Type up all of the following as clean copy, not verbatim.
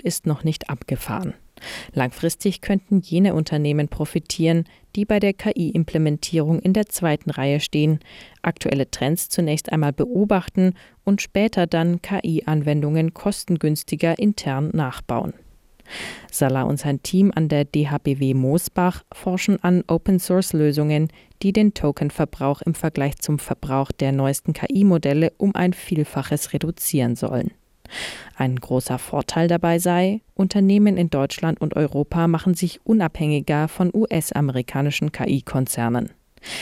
Zug ist noch nicht abgefahren. Langfristig könnten jene Unternehmen profitieren, die bei der KI-Implementierung in der zweiten Reihe stehen, aktuelle Trends zunächst einmal beobachten und später dann KI-Anwendungen kostengünstiger intern nachbauen. Salah und sein Team an der DHBW Moosbach forschen an Open-Source-Lösungen, die den Tokenverbrauch im Vergleich zum Verbrauch der neuesten KI-Modelle um ein Vielfaches reduzieren sollen. Ein großer Vorteil dabei sei, Unternehmen in Deutschland und Europa machen sich unabhängiger von US-amerikanischen KI-Konzernen.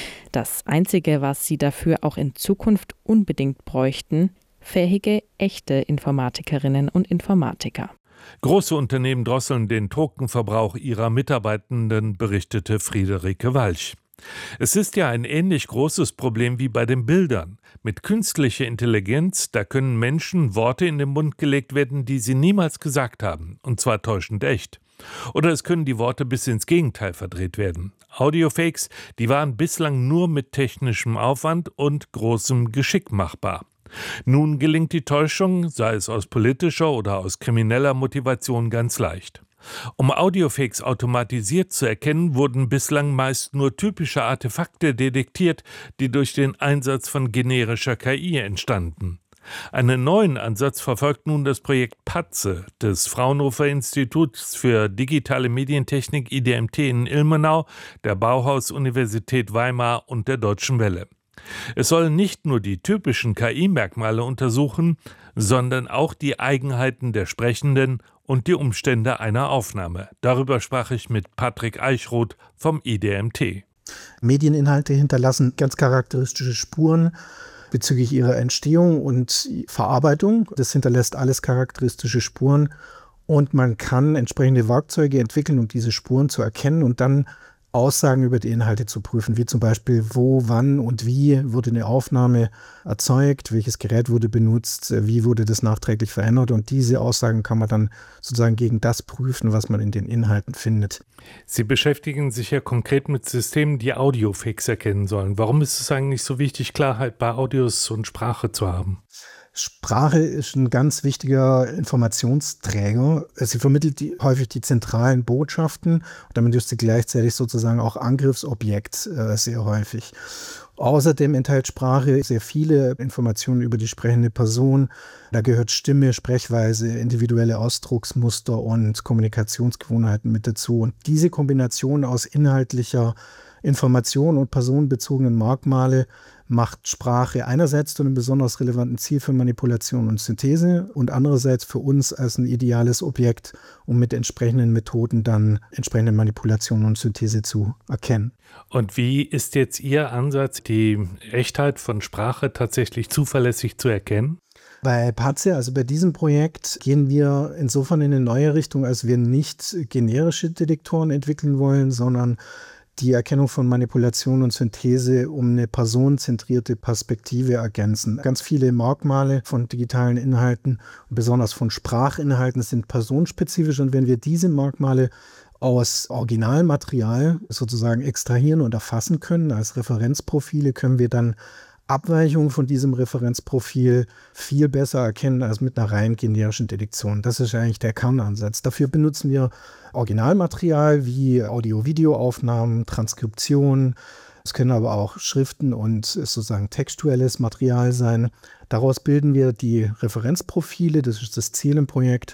Das Einzige, was sie dafür auch in Zukunft unbedingt bräuchten, fähige, echte Informatikerinnen und Informatiker. Große Unternehmen drosseln den Tokenverbrauch ihrer Mitarbeitenden, berichtete Friederike Walch. Es ist ja ein ähnlich großes Problem wie bei den Bildern. Mit künstlicher Intelligenz, da können Menschen Worte in den Mund gelegt werden, die sie niemals gesagt haben, und zwar täuschend echt. Oder es können die Worte bis ins Gegenteil verdreht werden. Audiofakes, die waren bislang nur mit technischem Aufwand und großem Geschick machbar. Nun gelingt die Täuschung, sei es aus politischer oder aus krimineller Motivation, ganz leicht. Um Audiofakes automatisiert zu erkennen, wurden bislang meist nur typische Artefakte detektiert, die durch den Einsatz von generischer KI entstanden. Einen neuen Ansatz verfolgt nun das Projekt PATZE des Fraunhofer Instituts für digitale Medientechnik IDMT in Ilmenau, der Bauhaus-Universität Weimar und der Deutschen Welle. Es soll nicht nur die typischen KI-Merkmale untersuchen, sondern auch die Eigenheiten der Sprechenden und die Umstände einer Aufnahme. Darüber sprach ich mit Patrick Eichroth vom IDMT. Medieninhalte hinterlassen ganz charakteristische Spuren bezüglich ihrer Entstehung und Verarbeitung. Das hinterlässt alles charakteristische Spuren und man kann entsprechende Werkzeuge entwickeln, um diese Spuren zu erkennen und dann Aussagen über die Inhalte zu prüfen, wie zum Beispiel, wo, wann und wie wurde eine Aufnahme erzeugt, welches Gerät wurde benutzt, wie wurde das nachträglich verändert und diese Aussagen kann man dann sozusagen gegen das prüfen, was man in den Inhalten findet. Sie beschäftigen sich ja konkret mit Systemen, die Audiofakes erkennen sollen. Warum ist es eigentlich so wichtig, Klarheit bei Audios und Sprache zu haben? Sprache ist ein ganz wichtiger Informationsträger. Sie vermittelt häufig die zentralen Botschaften und damit ist sie gleichzeitig sozusagen auch Angriffsobjekt sehr häufig. Außerdem enthält Sprache sehr viele Informationen über die sprechende Person. Da gehört Stimme, Sprechweise, individuelle Ausdrucksmuster und Kommunikationsgewohnheiten mit dazu. Und diese Kombination aus inhaltlicher Information und personenbezogenen Merkmale macht Sprache einerseits zu einem besonders relevanten Ziel für Manipulation und Synthese und andererseits für uns als ein ideales Objekt, um mit entsprechenden Methoden dann entsprechende Manipulation und Synthese zu erkennen. Und wie ist jetzt Ihr Ansatz, die Echtheit von Sprache tatsächlich zuverlässig zu erkennen? Bei PATZE, also bei diesem Projekt, gehen wir insofern in eine neue Richtung, als wir nicht generische Detektoren entwickeln wollen, sondern die Erkennung von Manipulation und Synthese um eine personenzentrierte Perspektive ergänzen. Ganz viele Merkmale von digitalen Inhalten, besonders von Sprachinhalten, sind personenspezifisch und wenn wir diese Merkmale aus Originalmaterial sozusagen extrahieren und erfassen können als Referenzprofile, können wir dann Abweichungen von diesem Referenzprofil viel besser erkennen als mit einer rein generischen Detektion. Das ist eigentlich der Kernansatz. Dafür benutzen wir Originalmaterial wie Audio-Video-Aufnahmen, Transkriptionen. Es können aber auch Schriften und sozusagen textuelles Material sein. Daraus bilden wir die Referenzprofile, das ist das Ziel im Projekt,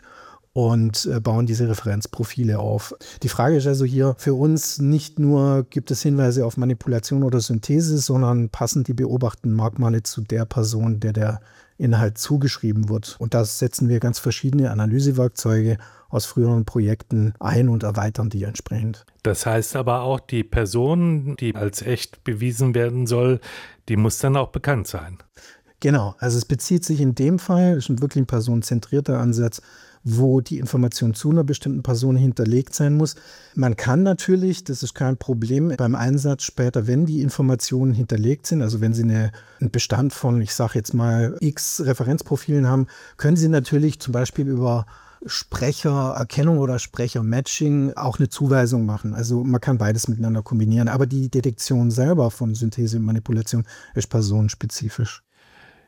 und bauen diese Referenzprofile auf. Die Frage ist also hier für uns nicht nur, gibt es Hinweise auf Manipulation oder Synthese, sondern passen die beobachteten Merkmale zu der Person, der Inhalt zugeschrieben wird. Und da setzen wir ganz verschiedene Analysewerkzeuge aus früheren Projekten ein und erweitern die entsprechend. Das heißt aber auch, die Person, die als echt bewiesen werden soll, die muss dann auch bekannt sein. Genau, also es bezieht sich in dem Fall, ist ein wirklich personenzentrierter Ansatz, wo die Information zu einer bestimmten Person hinterlegt sein muss. Man kann natürlich, das ist kein Problem, beim Einsatz später, wenn die Informationen hinterlegt sind, also wenn Sie einen Bestand von, ich sage jetzt mal, x Referenzprofilen haben, können Sie natürlich zum Beispiel über Sprechererkennung oder Sprechermatching auch eine Zuweisung machen. Also man kann beides miteinander kombinieren, aber die Detektion selber von Synthese und Manipulation ist personenspezifisch.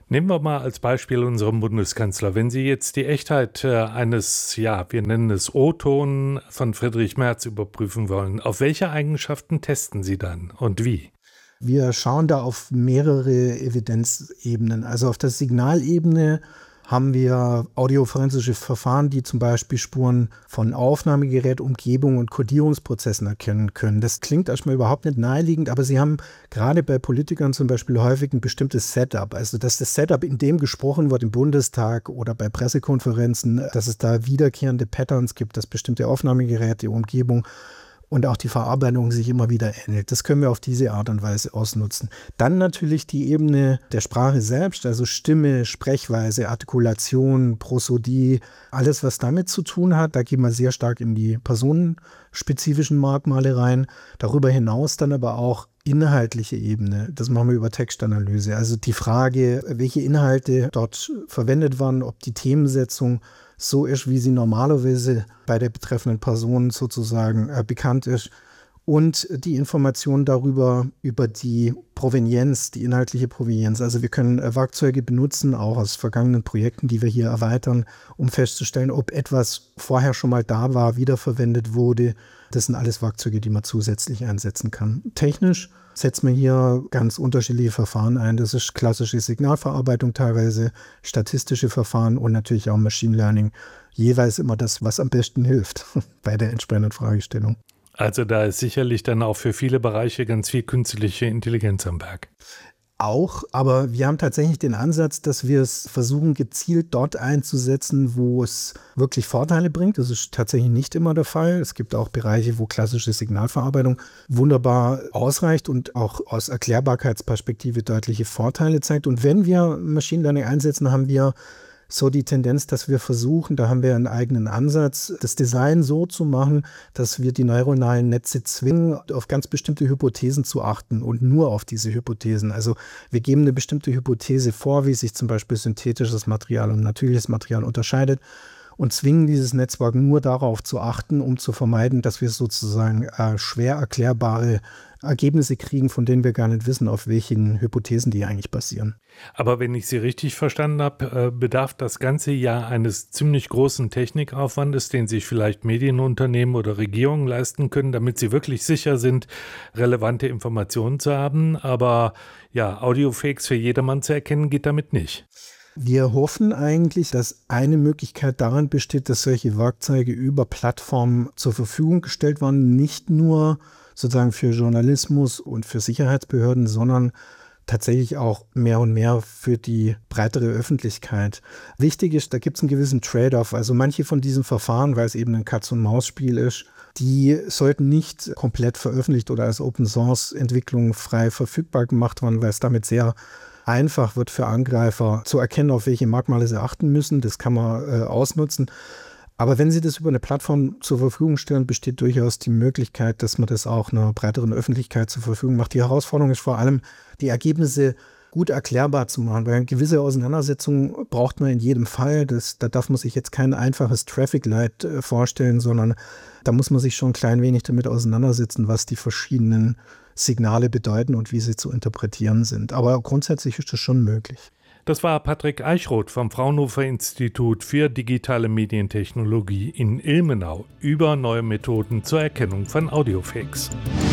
Nehmen wir mal als Beispiel unseren Bundeskanzler. Wenn Sie jetzt die Echtheit eines, wir nennen es O-Ton von Friedrich Merz überprüfen wollen, auf welche Eigenschaften testen Sie dann und wie? Wir schauen da auf mehrere Evidenzebenen. Also auf der Signalebene haben wir audioforensische Verfahren, die zum Beispiel Spuren von Aufnahmegerät, Umgebung und Kodierungsprozessen erkennen können. Das klingt erstmal überhaupt nicht naheliegend, aber sie haben gerade bei Politikern zum Beispiel häufig ein bestimmtes Setup. Also dass das Setup, in dem gesprochen wird im Bundestag oder bei Pressekonferenzen, dass es da wiederkehrende Patterns gibt, dass bestimmte Aufnahmegeräte, Umgebung und auch die Verarbeitung sich immer wieder ähnelt. Das können wir auf diese Art und Weise ausnutzen. Dann natürlich die Ebene der Sprache selbst, also Stimme, Sprechweise, Artikulation, Prosodie, alles, was damit zu tun hat. Da gehen wir sehr stark in die personenspezifischen Merkmale rein. Darüber hinaus dann aber auch inhaltliche Ebene. Das machen wir über Textanalyse. Also die Frage, welche Inhalte dort verwendet waren, ob die Themensetzung so ist, wie sie normalerweise bei der betreffenden Person sozusagen bekannt ist. Und die Information darüber, über die Provenienz, die inhaltliche Provenienz. Also wir können Werkzeuge benutzen, auch aus vergangenen Projekten, die wir hier erweitern, um festzustellen, ob etwas vorher schon mal da war, wiederverwendet wurde. Das sind alles Werkzeuge, die man zusätzlich einsetzen kann. Technisch setzt man hier ganz unterschiedliche Verfahren ein. Das ist klassische Signalverarbeitung teilweise, statistische Verfahren und natürlich auch Machine Learning. Jeweils immer das, was am besten hilft bei der entsprechenden Fragestellung. Also da ist sicherlich dann auch für viele Bereiche ganz viel künstliche Intelligenz am Werk. Auch, aber wir haben tatsächlich den Ansatz, dass wir es versuchen, gezielt dort einzusetzen, wo es wirklich Vorteile bringt. Das ist tatsächlich nicht immer der Fall. Es gibt auch Bereiche, wo klassische Signalverarbeitung wunderbar ausreicht und auch aus Erklärbarkeitsperspektive deutliche Vorteile zeigt. Und wenn wir Machine Learning einsetzen, haben wir so die Tendenz, dass wir versuchen, da haben wir einen eigenen Ansatz, das Design so zu machen, dass wir die neuronalen Netze zwingen, auf ganz bestimmte Hypothesen zu achten und nur auf diese Hypothesen. Also wir geben eine bestimmte Hypothese vor, wie sich zum Beispiel synthetisches Material und natürliches Material unterscheidet und zwingen dieses Netzwerk nur darauf zu achten, um zu vermeiden, dass wir sozusagen schwer erklärbare Ergebnisse kriegen, von denen wir gar nicht wissen, auf welchen Hypothesen die eigentlich basieren. Aber wenn ich Sie richtig verstanden habe, bedarf das Ganze ja eines ziemlich großen Technikaufwandes, den sich vielleicht Medienunternehmen oder Regierungen leisten können, damit sie wirklich sicher sind, relevante Informationen zu haben. Aber ja, Audiofakes für jedermann zu erkennen, geht damit nicht. Wir hoffen eigentlich, dass eine Möglichkeit darin besteht, dass solche Werkzeuge über Plattformen zur Verfügung gestellt werden, nicht nur sozusagen für Journalismus und für Sicherheitsbehörden, sondern tatsächlich auch mehr und mehr für die breitere Öffentlichkeit. Wichtig ist, da gibt es einen gewissen Trade-off. Also manche von diesen Verfahren, weil es eben ein Katz-und-Maus-Spiel ist, die sollten nicht komplett veröffentlicht oder als Open-Source-Entwicklung frei verfügbar gemacht werden, weil es damit sehr einfach wird für Angreifer zu erkennen, auf welche Merkmale sie achten müssen. Das kann man ausnutzen. Aber wenn Sie das über eine Plattform zur Verfügung stellen, besteht durchaus die Möglichkeit, dass man das auch einer breiteren Öffentlichkeit zur Verfügung macht. Die Herausforderung ist vor allem, die Ergebnisse gut erklärbar zu machen, weil eine gewisse Auseinandersetzung braucht man in jedem Fall. Da darf man sich jetzt kein einfaches Traffic Light vorstellen, sondern da muss man sich schon ein klein wenig damit auseinandersetzen, was die verschiedenen Signale bedeuten und wie sie zu interpretieren sind. Aber grundsätzlich ist das schon möglich. Das war Patrick Eichroth vom Fraunhofer Institut für digitale Medientechnologie in Ilmenau über neue Methoden zur Erkennung von Audiofakes.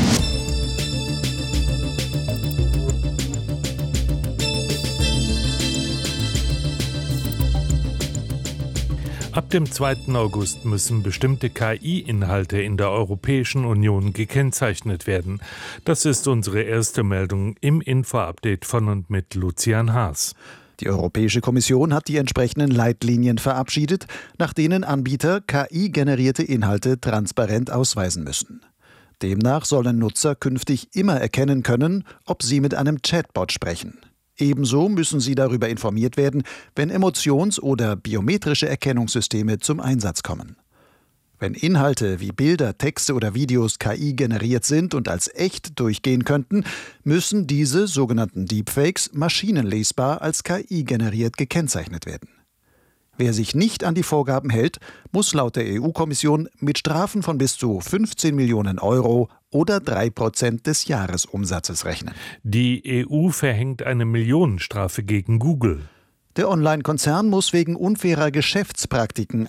Ab dem 2. August müssen bestimmte KI-Inhalte in der Europäischen Union gekennzeichnet werden. Das ist unsere erste Meldung im Info-Update von und mit Lucian Haas. Die Europäische Kommission hat die entsprechenden Leitlinien verabschiedet, nach denen Anbieter KI-generierte Inhalte transparent ausweisen müssen. Demnach sollen Nutzer künftig immer erkennen können, ob sie mit einem Chatbot sprechen. Ebenso müssen sie darüber informiert werden, wenn Emotions- oder biometrische Erkennungssysteme zum Einsatz kommen. Wenn Inhalte wie Bilder, Texte oder Videos KI generiert sind und als echt durchgehen könnten, müssen diese sogenannten Deepfakes maschinenlesbar als KI generiert gekennzeichnet werden. Wer sich nicht an die Vorgaben hält, muss laut der EU-Kommission mit Strafen von bis zu 15 Millionen Euro oder 3% des Jahresumsatzes rechnen. Die EU verhängt eine Millionenstrafe gegen Google. Der Online-Konzern muss wegen unfairer Geschäftspraktiken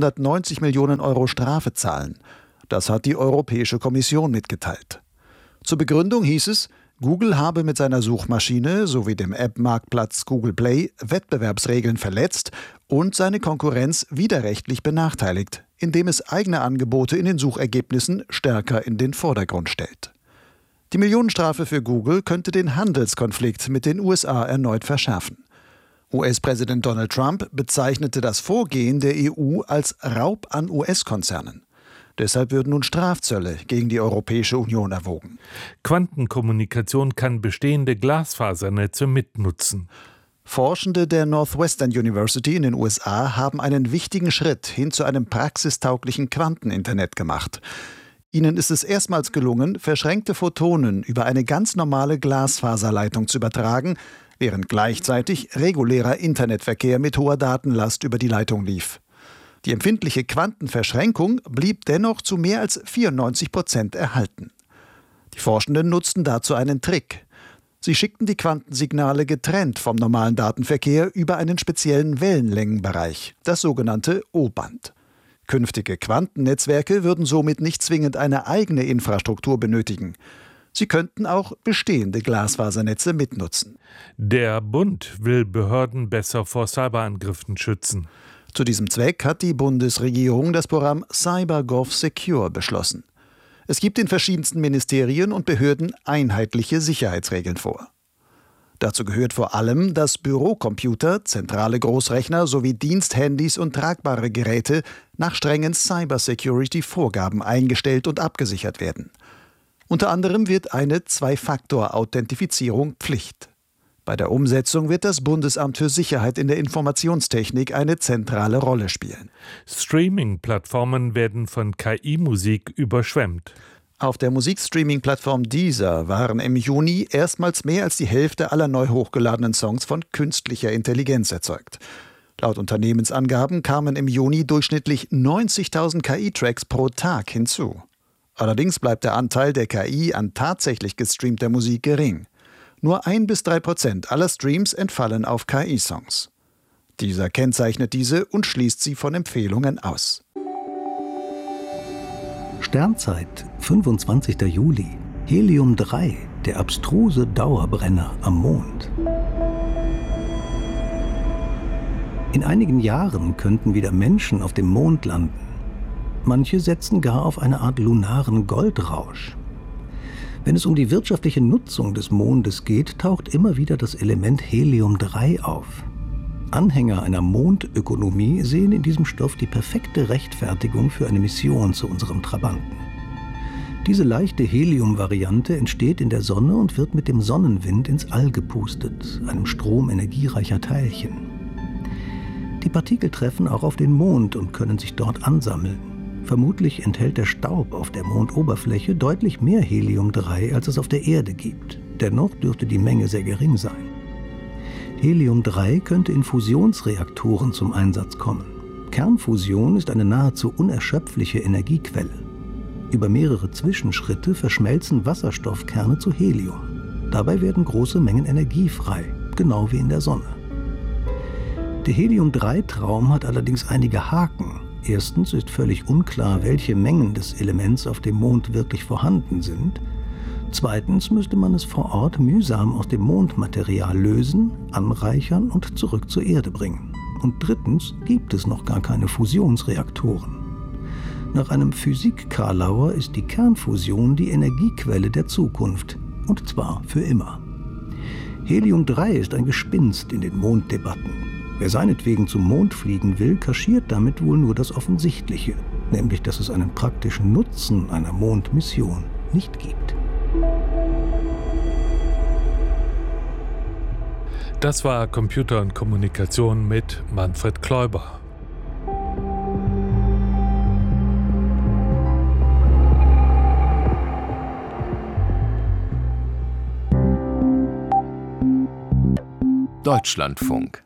890 Millionen Euro Strafe zahlen. Das hat die Europäische Kommission mitgeteilt. Zur Begründung hieß es, Google habe mit seiner Suchmaschine sowie dem App-Marktplatz Google Play Wettbewerbsregeln verletzt und seine Konkurrenz widerrechtlich benachteiligt, indem es eigene Angebote in den Suchergebnissen stärker in den Vordergrund stellt. Die Millionenstrafe für Google könnte den Handelskonflikt mit den USA erneut verschärfen. US-Präsident Donald Trump bezeichnete das Vorgehen der EU als Raub an US-Konzernen. Deshalb würden nun Strafzölle gegen die Europäische Union erwogen. Quantenkommunikation kann bestehende Glasfasernetze mitnutzen. Forschende der Northwestern University in den USA haben einen wichtigen Schritt hin zu einem praxistauglichen Quanteninternet gemacht. Ihnen ist es erstmals gelungen, verschränkte Photonen über eine ganz normale Glasfaserleitung zu übertragen, während gleichzeitig regulärer Internetverkehr mit hoher Datenlast über die Leitung lief. Die empfindliche Quantenverschränkung blieb dennoch zu mehr als 94% erhalten. Die Forschenden nutzten dazu einen Trick. Sie schickten die Quantensignale getrennt vom normalen Datenverkehr über einen speziellen Wellenlängenbereich, das sogenannte O-Band. Künftige Quantennetzwerke würden somit nicht zwingend eine eigene Infrastruktur benötigen. Sie könnten auch bestehende Glasfasernetze mitnutzen. Der Bund will Behörden besser vor Cyberangriffen schützen. Zu diesem Zweck hat die Bundesregierung das Programm CyberGov Secure beschlossen. Es gibt in verschiedensten Ministerien und Behörden einheitliche Sicherheitsregeln vor. Dazu gehört vor allem, dass Bürocomputer, zentrale Großrechner sowie Diensthandys und tragbare Geräte nach strengen Cybersecurity-Vorgaben eingestellt und abgesichert werden. Unter anderem wird eine Zwei-Faktor-Authentifizierung Pflicht. Bei der Umsetzung wird das Bundesamt für Sicherheit in der Informationstechnik eine zentrale Rolle spielen. Streaming-Plattformen werden von KI-Musik überschwemmt. Auf der Musikstreaming-Plattform Deezer waren im Juni erstmals mehr als die Hälfte aller neu hochgeladenen Songs von künstlicher Intelligenz erzeugt. Laut Unternehmensangaben kamen im Juni durchschnittlich 90.000 KI-Tracks pro Tag hinzu. Allerdings bleibt der Anteil der KI an tatsächlich gestreamter Musik gering. Nur 1-3% aller Streams entfallen auf KI-Songs. Dieser kennzeichnet diese und schließt sie von Empfehlungen aus. Sternzeit, 25. Juli. Helium 3, der abstruse Dauerbrenner am Mond. In einigen Jahren könnten wieder Menschen auf dem Mond landen. Manche setzen gar auf eine Art lunaren Goldrausch. Wenn es um die wirtschaftliche Nutzung des Mondes geht, taucht immer wieder das Element Helium 3 auf. Anhänger einer Mondökonomie sehen in diesem Stoff die perfekte Rechtfertigung für eine Mission zu unserem Trabanten. Diese leichte Helium-Variante entsteht in der Sonne und wird mit dem Sonnenwind ins All gepustet, einem Strom energiereicher Teilchen. Die Partikel treffen auch auf den Mond und können sich dort ansammeln. Vermutlich enthält der Staub auf der Mondoberfläche deutlich mehr Helium-3, als es auf der Erde gibt. Dennoch dürfte die Menge sehr gering sein. Helium-3 könnte in Fusionsreaktoren zum Einsatz kommen. Kernfusion ist eine nahezu unerschöpfliche Energiequelle. Über mehrere Zwischenschritte verschmelzen Wasserstoffkerne zu Helium. Dabei werden große Mengen Energie frei, genau wie in der Sonne. Der Helium-3-Traum hat allerdings einige Haken. Erstens ist völlig unklar, welche Mengen des Elements auf dem Mond wirklich vorhanden sind. Zweitens müsste man es vor Ort mühsam aus dem Mondmaterial lösen, anreichern und zurück zur Erde bringen. Und drittens gibt es noch gar keine Fusionsreaktoren. Nach einem Physik-Karlauer ist die Kernfusion die Energiequelle der Zukunft, und zwar für immer. Helium-3 ist ein Gespinst in den Monddebatten. Wer seinetwegen zum Mond fliegen will, kaschiert damit wohl nur das Offensichtliche, nämlich dass es einen praktischen Nutzen einer Mondmission nicht gibt. Das war Computer und Kommunikation mit Manfred Kläuber. Deutschlandfunk.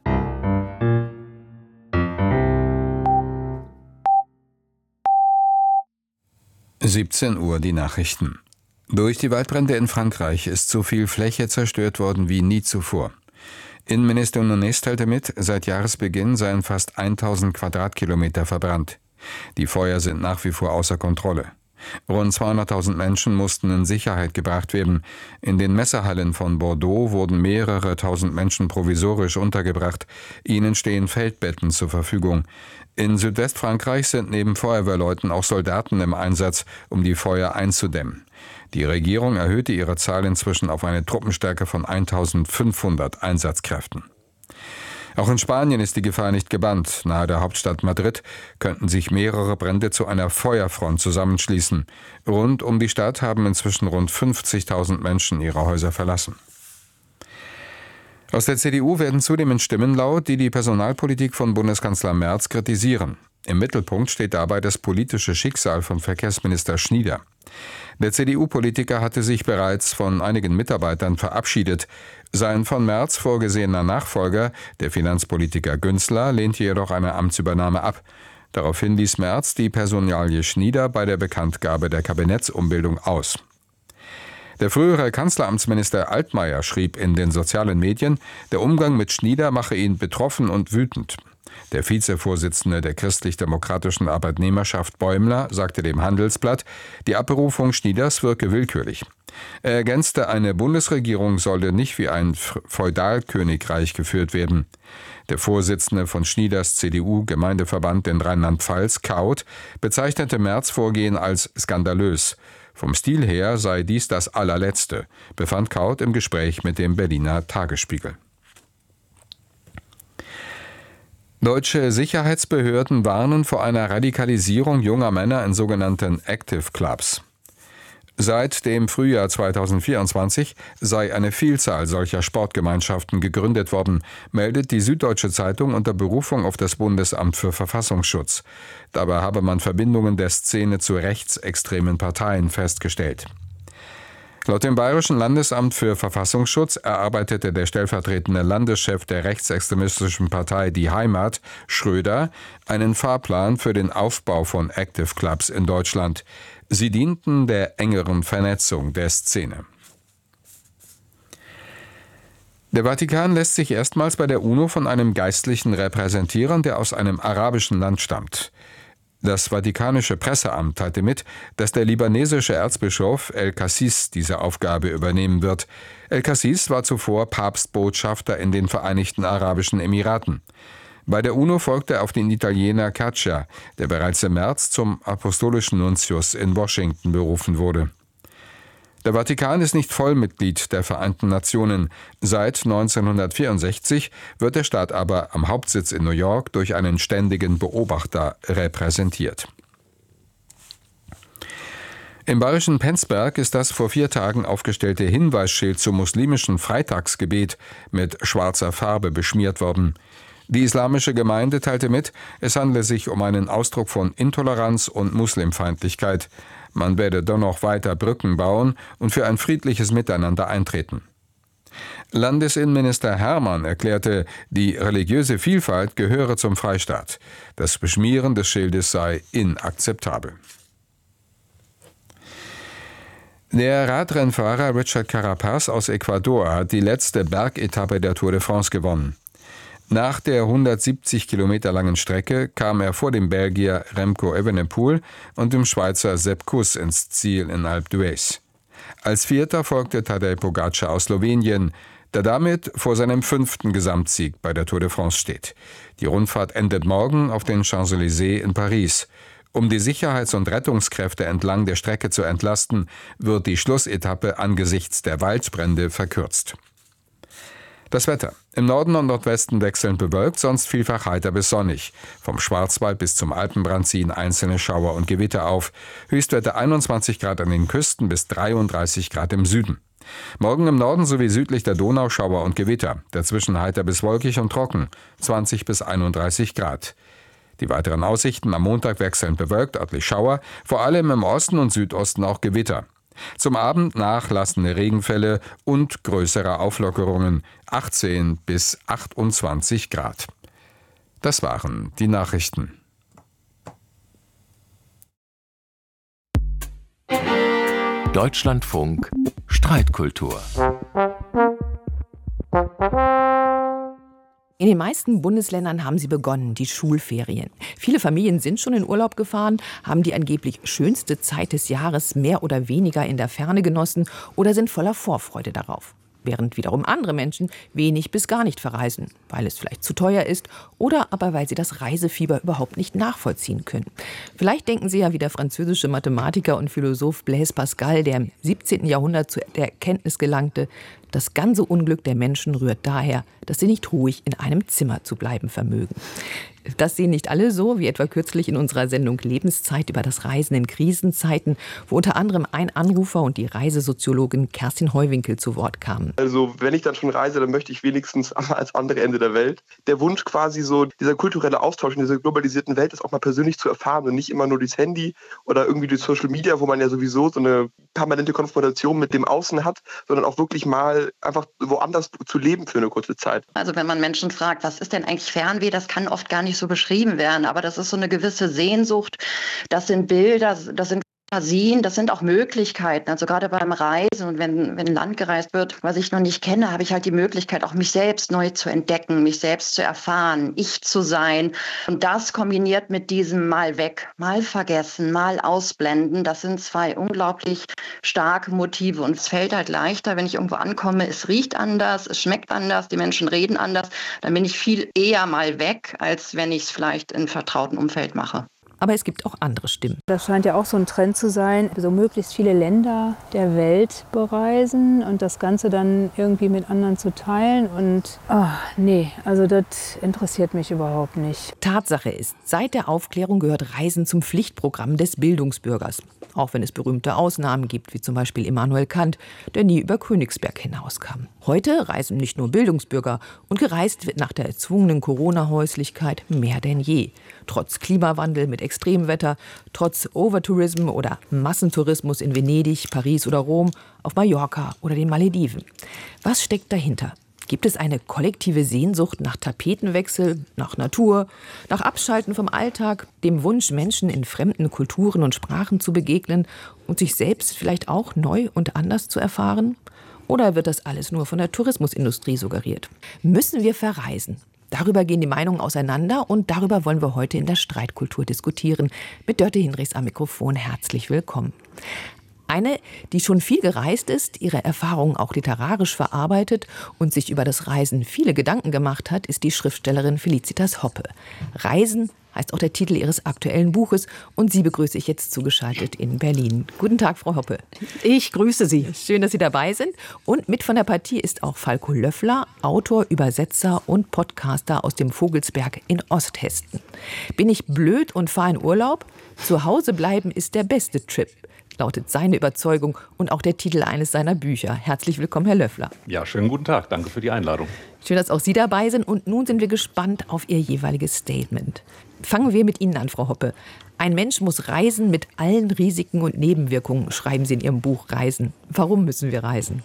(17 Uhr) die Nachrichten. Durch die Waldbrände in Frankreich ist so viel Fläche zerstört worden wie nie zuvor. Innenminister Nunez teilte mit, seit Jahresbeginn seien fast 1000 Quadratkilometer verbrannt. Die Feuer sind nach wie vor außer Kontrolle. Rund 200.000 Menschen mussten in Sicherheit gebracht werden. In den Messehallen von Bordeaux wurden mehrere tausend Menschen provisorisch untergebracht. Ihnen stehen Feldbetten zur Verfügung. In Südwestfrankreich sind neben Feuerwehrleuten auch Soldaten im Einsatz, um die Feuer einzudämmen. Die Regierung erhöhte ihre Zahl inzwischen auf eine Truppenstärke von 1500 Einsatzkräften. Auch in Spanien ist die Gefahr nicht gebannt. Nahe der Hauptstadt Madrid könnten sich mehrere Brände zu einer Feuerfront zusammenschließen. Rund um die Stadt haben inzwischen rund 50.000 Menschen ihre Häuser verlassen. Aus der CDU werden zunehmend Stimmen laut, die die Personalpolitik von Bundeskanzler Merz kritisieren. Im Mittelpunkt steht dabei das politische Schicksal von Verkehrsminister Schnieder. Der CDU-Politiker hatte sich bereits von einigen Mitarbeitern verabschiedet. Sein von Merz vorgesehener Nachfolger, der Finanzpolitiker Günzler, lehnte jedoch eine Amtsübernahme ab. Daraufhin ließ Merz die Personalie Schnieder bei der Bekanntgabe der Kabinettsumbildung aus. Der frühere Kanzleramtsminister Altmaier schrieb in den sozialen Medien, der Umgang mit Schnieder mache ihn betroffen und wütend. Der Vizevorsitzende der christlich-demokratischen Arbeitnehmerschaft Bäumler sagte dem Handelsblatt, die Abberufung Schnieders wirke willkürlich. Er ergänzte, eine Bundesregierung solle nicht wie ein Feudalkönigreich geführt werden. Der Vorsitzende von Schnieders CDU-Gemeindeverband in Rheinland-Pfalz, Kaut, bezeichnete Merz' Vorgehen als skandalös. Vom Stil her sei dies das allerletzte, befand Kaut im Gespräch mit dem Berliner Tagesspiegel. Deutsche Sicherheitsbehörden warnen vor einer Radikalisierung junger Männer in sogenannten Active Clubs. Seit dem Frühjahr 2024 sei eine Vielzahl solcher Sportgemeinschaften gegründet worden, meldet die Süddeutsche Zeitung unter Berufung auf das Bundesamt für Verfassungsschutz. Dabei habe man Verbindungen der Szene zu rechtsextremen Parteien festgestellt. Laut dem Bayerischen Landesamt für Verfassungsschutz erarbeitete der stellvertretende Landeschef der rechtsextremistischen Partei Die Heimat, Schröder, einen Fahrplan für den Aufbau von Active Clubs in Deutschland. Sie dienten der engeren Vernetzung der Szene. Der Vatikan lässt sich erstmals bei der UNO von einem Geistlichen repräsentieren, der aus einem arabischen Land stammt. Das Vatikanische Presseamt teilte mit, dass der libanesische Erzbischof El-Kassis diese Aufgabe übernehmen wird. El-Kassis war zuvor Papstbotschafter in den Vereinigten Arabischen Emiraten. Bei der UNO folgte er auf den Italiener Caccia, der bereits im März zum apostolischen Nuntius in Washington berufen wurde. Der Vatikan ist nicht Vollmitglied der Vereinten Nationen. Seit 1964 wird der Staat aber am Hauptsitz in New York durch einen ständigen Beobachter repräsentiert. Im bayerischen Penzberg ist das vor 4 Tagen aufgestellte Hinweisschild zum muslimischen Freitagsgebet mit schwarzer Farbe beschmiert worden. Die islamische Gemeinde teilte mit, es handle sich um einen Ausdruck von Intoleranz und Muslimfeindlichkeit. Man werde dennoch weiter Brücken bauen und für ein friedliches Miteinander eintreten. Landesinnenminister Hermann erklärte, die religiöse Vielfalt gehöre zum Freistaat. Das Beschmieren des Schildes sei inakzeptabel. Der Radrennfahrer Richard Carapaz aus Ecuador hat die letzte Bergetappe der Tour de France gewonnen. Nach der 170 Kilometer langen Strecke kam er vor dem Belgier Remco Evenepoel und dem Schweizer Sepp Kuss ins Ziel in Alpe d'Huez. Als Vierter folgte Tadej Pogacar aus Slowenien, der damit vor seinem 5. Gesamtsieg bei der Tour de France steht. Die Rundfahrt endet morgen auf den Champs-Élysées in Paris. Um die Sicherheits- und Rettungskräfte entlang der Strecke zu entlasten, wird die Schlussetappe angesichts der Waldbrände verkürzt. Das Wetter. Im Norden und Nordwesten wechselnd bewölkt, sonst vielfach heiter bis sonnig. Vom Schwarzwald bis zum Alpenbrand ziehen einzelne Schauer und Gewitter auf. Höchstwerte 21 Grad an den Küsten bis 33 Grad im Süden. Morgen im Norden sowie südlich der Donau Schauer und Gewitter. Dazwischen heiter bis wolkig und trocken. 20 bis 31 Grad. Die weiteren Aussichten: am Montag wechselnd bewölkt, örtlich Schauer, vor allem im Osten und Südosten auch Gewitter. Zum Abend nachlassende Regenfälle und größere Auflockerungen, 18 bis 28 Grad. Das waren die Nachrichten. Deutschlandfunk Streitkultur. In den meisten Bundesländern haben sie begonnen, die Schulferien. Viele Familien sind schon in Urlaub gefahren, haben die angeblich schönste Zeit des Jahres mehr oder weniger in der Ferne genossen oder sind voller Vorfreude darauf. Während wiederum andere Menschen wenig bis gar nicht verreisen, weil es vielleicht zu teuer ist oder aber weil sie das Reisefieber überhaupt nicht nachvollziehen können. Vielleicht denken Sie ja wie der französische Mathematiker und Philosoph Blaise Pascal, der im 17. Jahrhundert zu der Erkenntnis gelangte, das ganze Unglück der Menschen rührt daher, dass sie nicht ruhig in einem Zimmer zu bleiben vermögen. Das sehen nicht alle so, wie etwa kürzlich in unserer Sendung Lebenszeit über das Reisen in Krisenzeiten, wo unter anderem ein Anrufer und die Reisesoziologin Kerstin Heuwinkel zu Wort kamen. Also wenn ich dann schon reise, dann möchte ich wenigstens ans andere Ende der Welt. Der Wunsch quasi so, dieser kulturelle Austausch in dieser globalisierten Welt ist auch mal persönlich zu erfahren und nicht immer nur durchs Handy oder irgendwie durch Social Media, wo man ja sowieso so eine permanente Konfrontation mit dem Außen hat, sondern auch wirklich mal einfach woanders zu leben für eine kurze Zeit. Also wenn man Menschen fragt, was ist denn eigentlich Fernweh, das kann oft gar nicht so beschrieben werden, aber das ist so eine gewisse Sehnsucht, das sind Bilder, das sind Fantasien, das sind auch Möglichkeiten. Also gerade beim Reisen und wenn ein Land gereist wird, was ich noch nicht kenne, habe ich halt die Möglichkeit, auch mich selbst neu zu entdecken, mich selbst zu erfahren, ich zu sein. Und das kombiniert mit diesem mal weg, mal vergessen, mal ausblenden, das sind zwei unglaublich starke Motive. Und es fällt halt leichter, wenn ich irgendwo ankomme, es riecht anders, es schmeckt anders, die Menschen reden anders, dann bin ich viel eher mal weg, als wenn ich es vielleicht in vertrauten Umfeld mache. Aber es gibt auch andere Stimmen. Das scheint ja auch so ein Trend zu sein, so möglichst viele Länder der Welt bereisen und das Ganze dann irgendwie mit anderen zu teilen. Und nee, also das interessiert mich überhaupt nicht. Tatsache ist, seit der Aufklärung gehört Reisen zum Pflichtprogramm des Bildungsbürgers. Auch wenn es berühmte Ausnahmen gibt, wie zum Beispiel Immanuel Kant, der nie über Königsberg hinauskam. Heute reisen nicht nur Bildungsbürger und gereist wird nach der erzwungenen Corona-Häuslichkeit mehr denn je. Trotz Klimawandel mit Extremwetter, trotz Overtourism oder Massentourismus in Venedig, Paris oder Rom, auf Mallorca oder den Malediven. Was steckt dahinter? Gibt es eine kollektive Sehnsucht nach Tapetenwechsel, nach Natur, nach Abschalten vom Alltag, dem Wunsch, Menschen in fremden Kulturen und Sprachen zu begegnen und sich selbst vielleicht auch neu und anders zu erfahren? Oder wird das alles nur von der Tourismusindustrie suggeriert? Müssen wir verreisen? Darüber gehen die Meinungen auseinander und darüber wollen wir heute in der Streitkultur diskutieren. Mit Dörte Hinrichs am Mikrofon herzlich willkommen. Eine, die schon viel gereist ist, ihre Erfahrungen auch literarisch verarbeitet und sich über das Reisen viele Gedanken gemacht hat, ist die Schriftstellerin Felicitas Hoppe. Reisen heißt auch der Titel ihres aktuellen Buches und sie begrüße ich jetzt zugeschaltet in Berlin. Guten Tag, Frau Hoppe. Ich grüße Sie. Schön, dass Sie dabei sind. Und mit von der Partie ist auch Falko Löffler, Autor, Übersetzer und Podcaster aus dem Vogelsberg in Osthessen. Bin ich blöd und fahre in Urlaub? Zu Hause bleiben ist der beste Trip, lautet seine Überzeugung und auch der Titel eines seiner Bücher. Herzlich willkommen, Herr Löffler. Ja, schönen guten Tag. Danke für die Einladung. Schön, dass auch Sie dabei sind. Und nun sind wir gespannt auf Ihr jeweiliges Statement. Fangen wir mit Ihnen an, Frau Hoppe. Ein Mensch muss reisen mit allen Risiken und Nebenwirkungen, schreiben Sie in Ihrem Buch Reisen. Warum müssen wir reisen?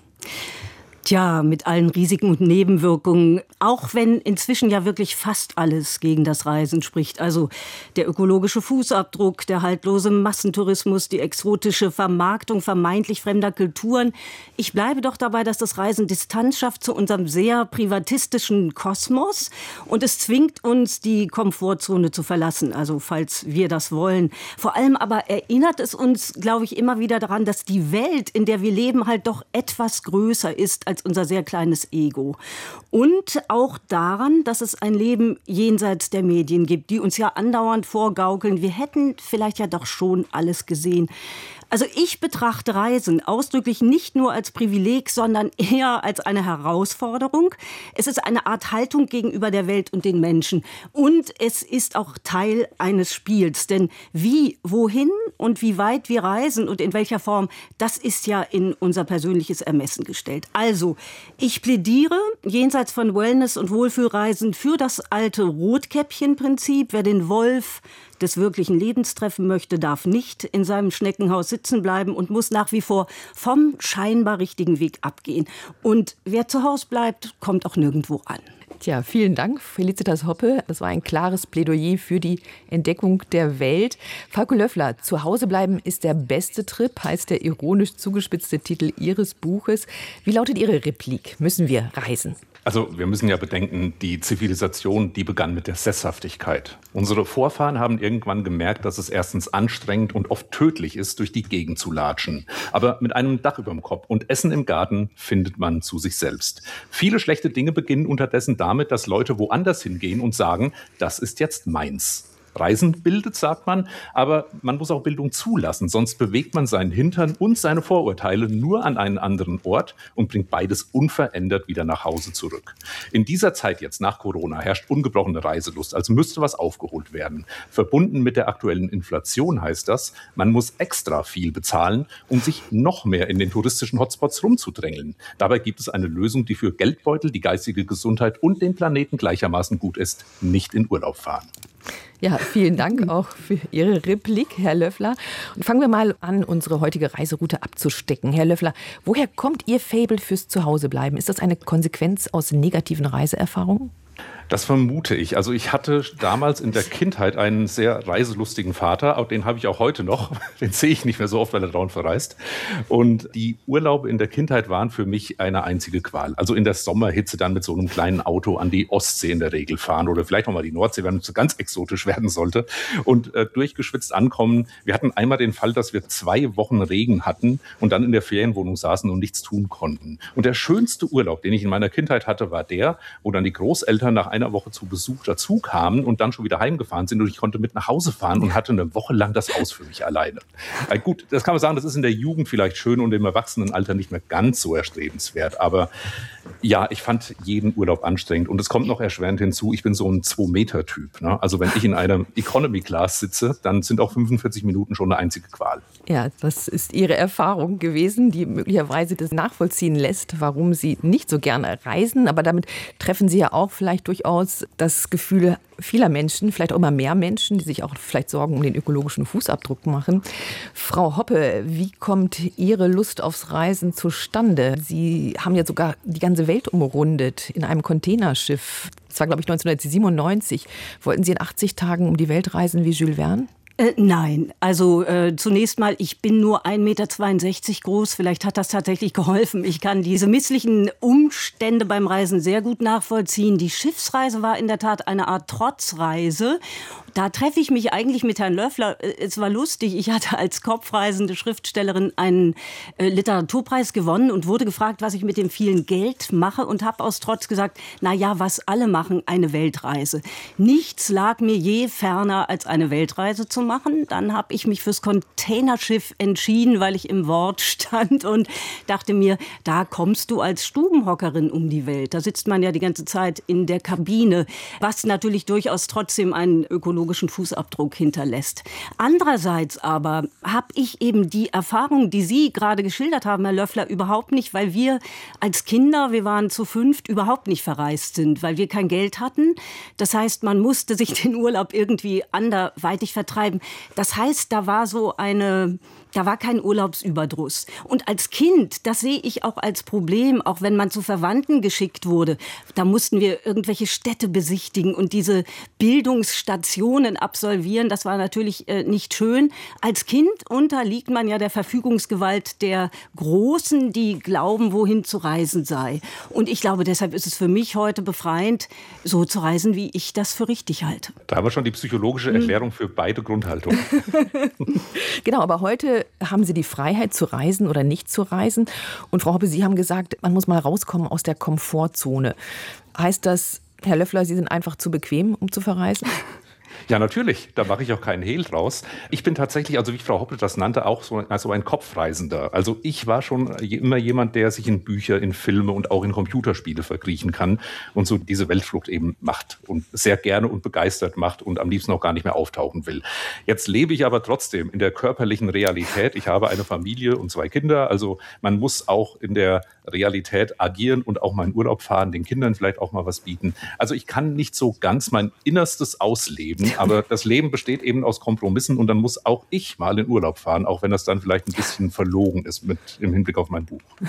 Tja, mit allen Risiken und Nebenwirkungen, auch wenn inzwischen ja wirklich fast alles gegen das Reisen spricht. Also der ökologische Fußabdruck, der haltlose Massentourismus, die exotische Vermarktung vermeintlich fremder Kulturen. Ich bleibe doch dabei, dass das Reisen Distanz schafft zu unserem sehr privatistischen Kosmos und es zwingt uns, die Komfortzone zu verlassen, also falls wir das wollen. Vor allem aber erinnert es uns, glaube ich, immer wieder daran, dass die Welt, in der wir leben, halt doch etwas größer ist als unser sehr kleines Ego. Und auch daran, dass es ein Leben jenseits der Medien gibt, die uns ja andauernd vorgaukeln, wir hätten vielleicht ja doch schon alles gesehen. Also ich betrachte Reisen ausdrücklich nicht nur als Privileg, sondern eher als eine Herausforderung. Es ist eine Art Haltung gegenüber der Welt und den Menschen. Und es ist auch Teil eines Spiels. Denn wie, wohin und wie weit wir reisen und in welcher Form, das ist ja in unser persönliches Ermessen gestellt. Also, ich plädiere jenseits von Wellness- und Wohlfühlreisen für das alte Rotkäppchen-Prinzip. Wer den Wolf des wirklichen Lebens treffen möchte, darf nicht in seinem Schneckenhaus sitzen bleiben und muss nach wie vor vom scheinbar richtigen Weg abgehen. Und wer zu Hause bleibt, kommt auch nirgendwo an. Tja, vielen Dank, Felicitas Hoppe. Das war ein klares Plädoyer für die Entdeckung der Welt. Falko Löffler, zu Hause bleiben ist der beste Trip, heißt der ironisch zugespitzte Titel Ihres Buches. Wie lautet Ihre Replik? Müssen wir reisen? Also wir müssen ja bedenken, die Zivilisation, die begann mit der Sesshaftigkeit. Unsere Vorfahren haben irgendwann gemerkt, dass es erstens anstrengend und oft tödlich ist, durch die Gegend zu latschen. Aber mit einem Dach über dem Kopf und Essen im Garten findet man zu sich selbst. Viele schlechte Dinge beginnen unterdessen damit, dass Leute woanders hingehen und sagen, das ist jetzt meins. Reisen bildet, sagt man, aber man muss auch Bildung zulassen, sonst bewegt man seinen Hintern und seine Vorurteile nur an einen anderen Ort und bringt beides unverändert wieder nach Hause zurück. In dieser Zeit jetzt nach Corona herrscht ungebrochene Reiselust, als müsste was aufgeholt werden. Verbunden mit der aktuellen Inflation heißt das, man muss extra viel bezahlen, um sich noch mehr in den touristischen Hotspots rumzudrängeln. Dabei gibt es eine Lösung, die für Geldbeutel, die geistige Gesundheit und den Planeten gleichermaßen gut ist: nicht in Urlaub fahren. Ja, vielen Dank auch für Ihre Replik, Herr Löffler. Und fangen wir mal an, unsere heutige Reiseroute abzustecken. Herr Löffler, woher kommt Ihr Faible fürs Zuhausebleiben? Ist das eine Konsequenz aus negativen Reiseerfahrungen? Das vermute ich. Also ich hatte damals in der Kindheit einen sehr reiselustigen Vater, den habe ich auch heute noch. Den sehe ich nicht mehr so oft, weil er dauernd verreist. Und die Urlaube in der Kindheit waren für mich eine einzige Qual. Also in der Sommerhitze dann mit so einem kleinen Auto an die Ostsee in der Regel fahren oder vielleicht nochmal die Nordsee, wenn es so ganz exotisch werden sollte. Und durchgeschwitzt ankommen. Wir hatten einmal den Fall, dass wir 2 Wochen Regen hatten und dann in der Ferienwohnung saßen und nichts tun konnten. Und der schönste Urlaub, den ich in meiner Kindheit hatte, war der, wo dann die Großeltern nach einer Woche zu Besuch dazu kamen und dann schon wieder heimgefahren sind und ich konnte mit nach Hause fahren und hatte eine Woche lang das Haus für mich alleine. Gut, das kann man sagen, das ist in der Jugend vielleicht schön und im Erwachsenenalter nicht mehr ganz so erstrebenswert, aber ja, ich fand jeden Urlaub anstrengend und es kommt noch erschwerend hinzu, ich bin so ein 2-Meter-Typ. Ne? Also wenn ich in einer Economy-Class sitze, dann sind auch 45 Minuten schon eine einzige Qual. Ja, das ist Ihre Erfahrung gewesen, die möglicherweise das nachvollziehen lässt, warum Sie nicht so gerne reisen. Aber damit treffen Sie ja auch vielleicht durchaus das Gefühl vieler Menschen, vielleicht auch immer mehr Menschen, die sich auch vielleicht Sorgen um den ökologischen Fußabdruck machen. Frau Hoppe, wie kommt Ihre Lust aufs Reisen zustande? Sie haben ja sogar die ganze Welt umrundet in einem Containerschiff. Das war, glaube ich, 1997. Wollten Sie in 80 Tagen um die Welt reisen wie Jules Verne? Nein, also zunächst mal, ich bin nur 1,62 Meter groß. Vielleicht hat das tatsächlich geholfen. Ich kann diese misslichen Umstände beim Reisen sehr gut nachvollziehen. Die Schiffsreise war in der Tat eine Art Trotzreise. Da treffe ich mich eigentlich mit Herrn Löffler. Es war lustig. Ich hatte als kopfreisende Schriftstellerin einen Literaturpreis gewonnen und wurde gefragt, was ich mit dem vielen Geld mache und habe aus Trotz gesagt, na ja, was alle machen, eine Weltreise. Nichts lag mir je ferner, als eine Weltreise zu machen. Dann habe ich mich fürs Containerschiff entschieden, weil ich im Wort stand und dachte mir, da kommst du als Stubenhockerin um die Welt. Da sitzt man ja die ganze Zeit in der Kabine, was natürlich durchaus trotzdem einen ökologischen Fußabdruck hinterlässt. Andererseits aber habe ich eben die Erfahrung, die Sie gerade geschildert haben, Herr Löffler, überhaupt nicht, weil wir als Kinder, wir waren zu 5, überhaupt nicht verreist sind, weil wir kein Geld hatten. Das heißt, man musste sich den Urlaub irgendwie anderweitig vertreiben. Das heißt, da war kein Urlaubsüberdruss. Und als Kind, das sehe ich auch als Problem, auch wenn man zu Verwandten geschickt wurde, da mussten wir irgendwelche Städte besichtigen und diese Bildungsstationen absolvieren. Das war natürlich nicht schön. Als Kind unterliegt man ja der Verfügungsgewalt der Großen, die glauben, wohin zu reisen sei. Und ich glaube, deshalb ist es für mich heute befreiend, so zu reisen, wie ich das für richtig halte. Da haben wir schon die psychologische Erklärung für beide Grundhaltungen. Genau, aber heute haben Sie die Freiheit zu reisen oder nicht zu reisen. Und Frau Hoppe, Sie haben gesagt, man muss mal rauskommen aus der Komfortzone. Heißt das, Herr Löffler, Sie sind einfach zu bequem, um zu verreisen? Ja, natürlich. Da mache ich auch keinen Hehl draus. Ich bin tatsächlich, also wie Frau Hoppe das nannte, auch so ein Kopfreisender. Also ich war schon immer jemand, der sich in Bücher, in Filme und auch in Computerspiele verkriechen kann und so diese Weltflucht eben macht und sehr gerne und begeistert macht und am liebsten auch gar nicht mehr auftauchen will. Jetzt lebe ich aber trotzdem in der körperlichen Realität. Ich habe eine Familie und 2 Kinder. Also man muss auch in der Realität agieren und auch mal in Urlaub fahren, den Kindern vielleicht auch mal was bieten. Also ich kann nicht so ganz mein Innerstes ausleben, aber das Leben besteht eben aus Kompromissen und dann muss auch ich mal in Urlaub fahren, auch wenn das dann vielleicht ein bisschen verlogen ist im Hinblick auf mein Buch.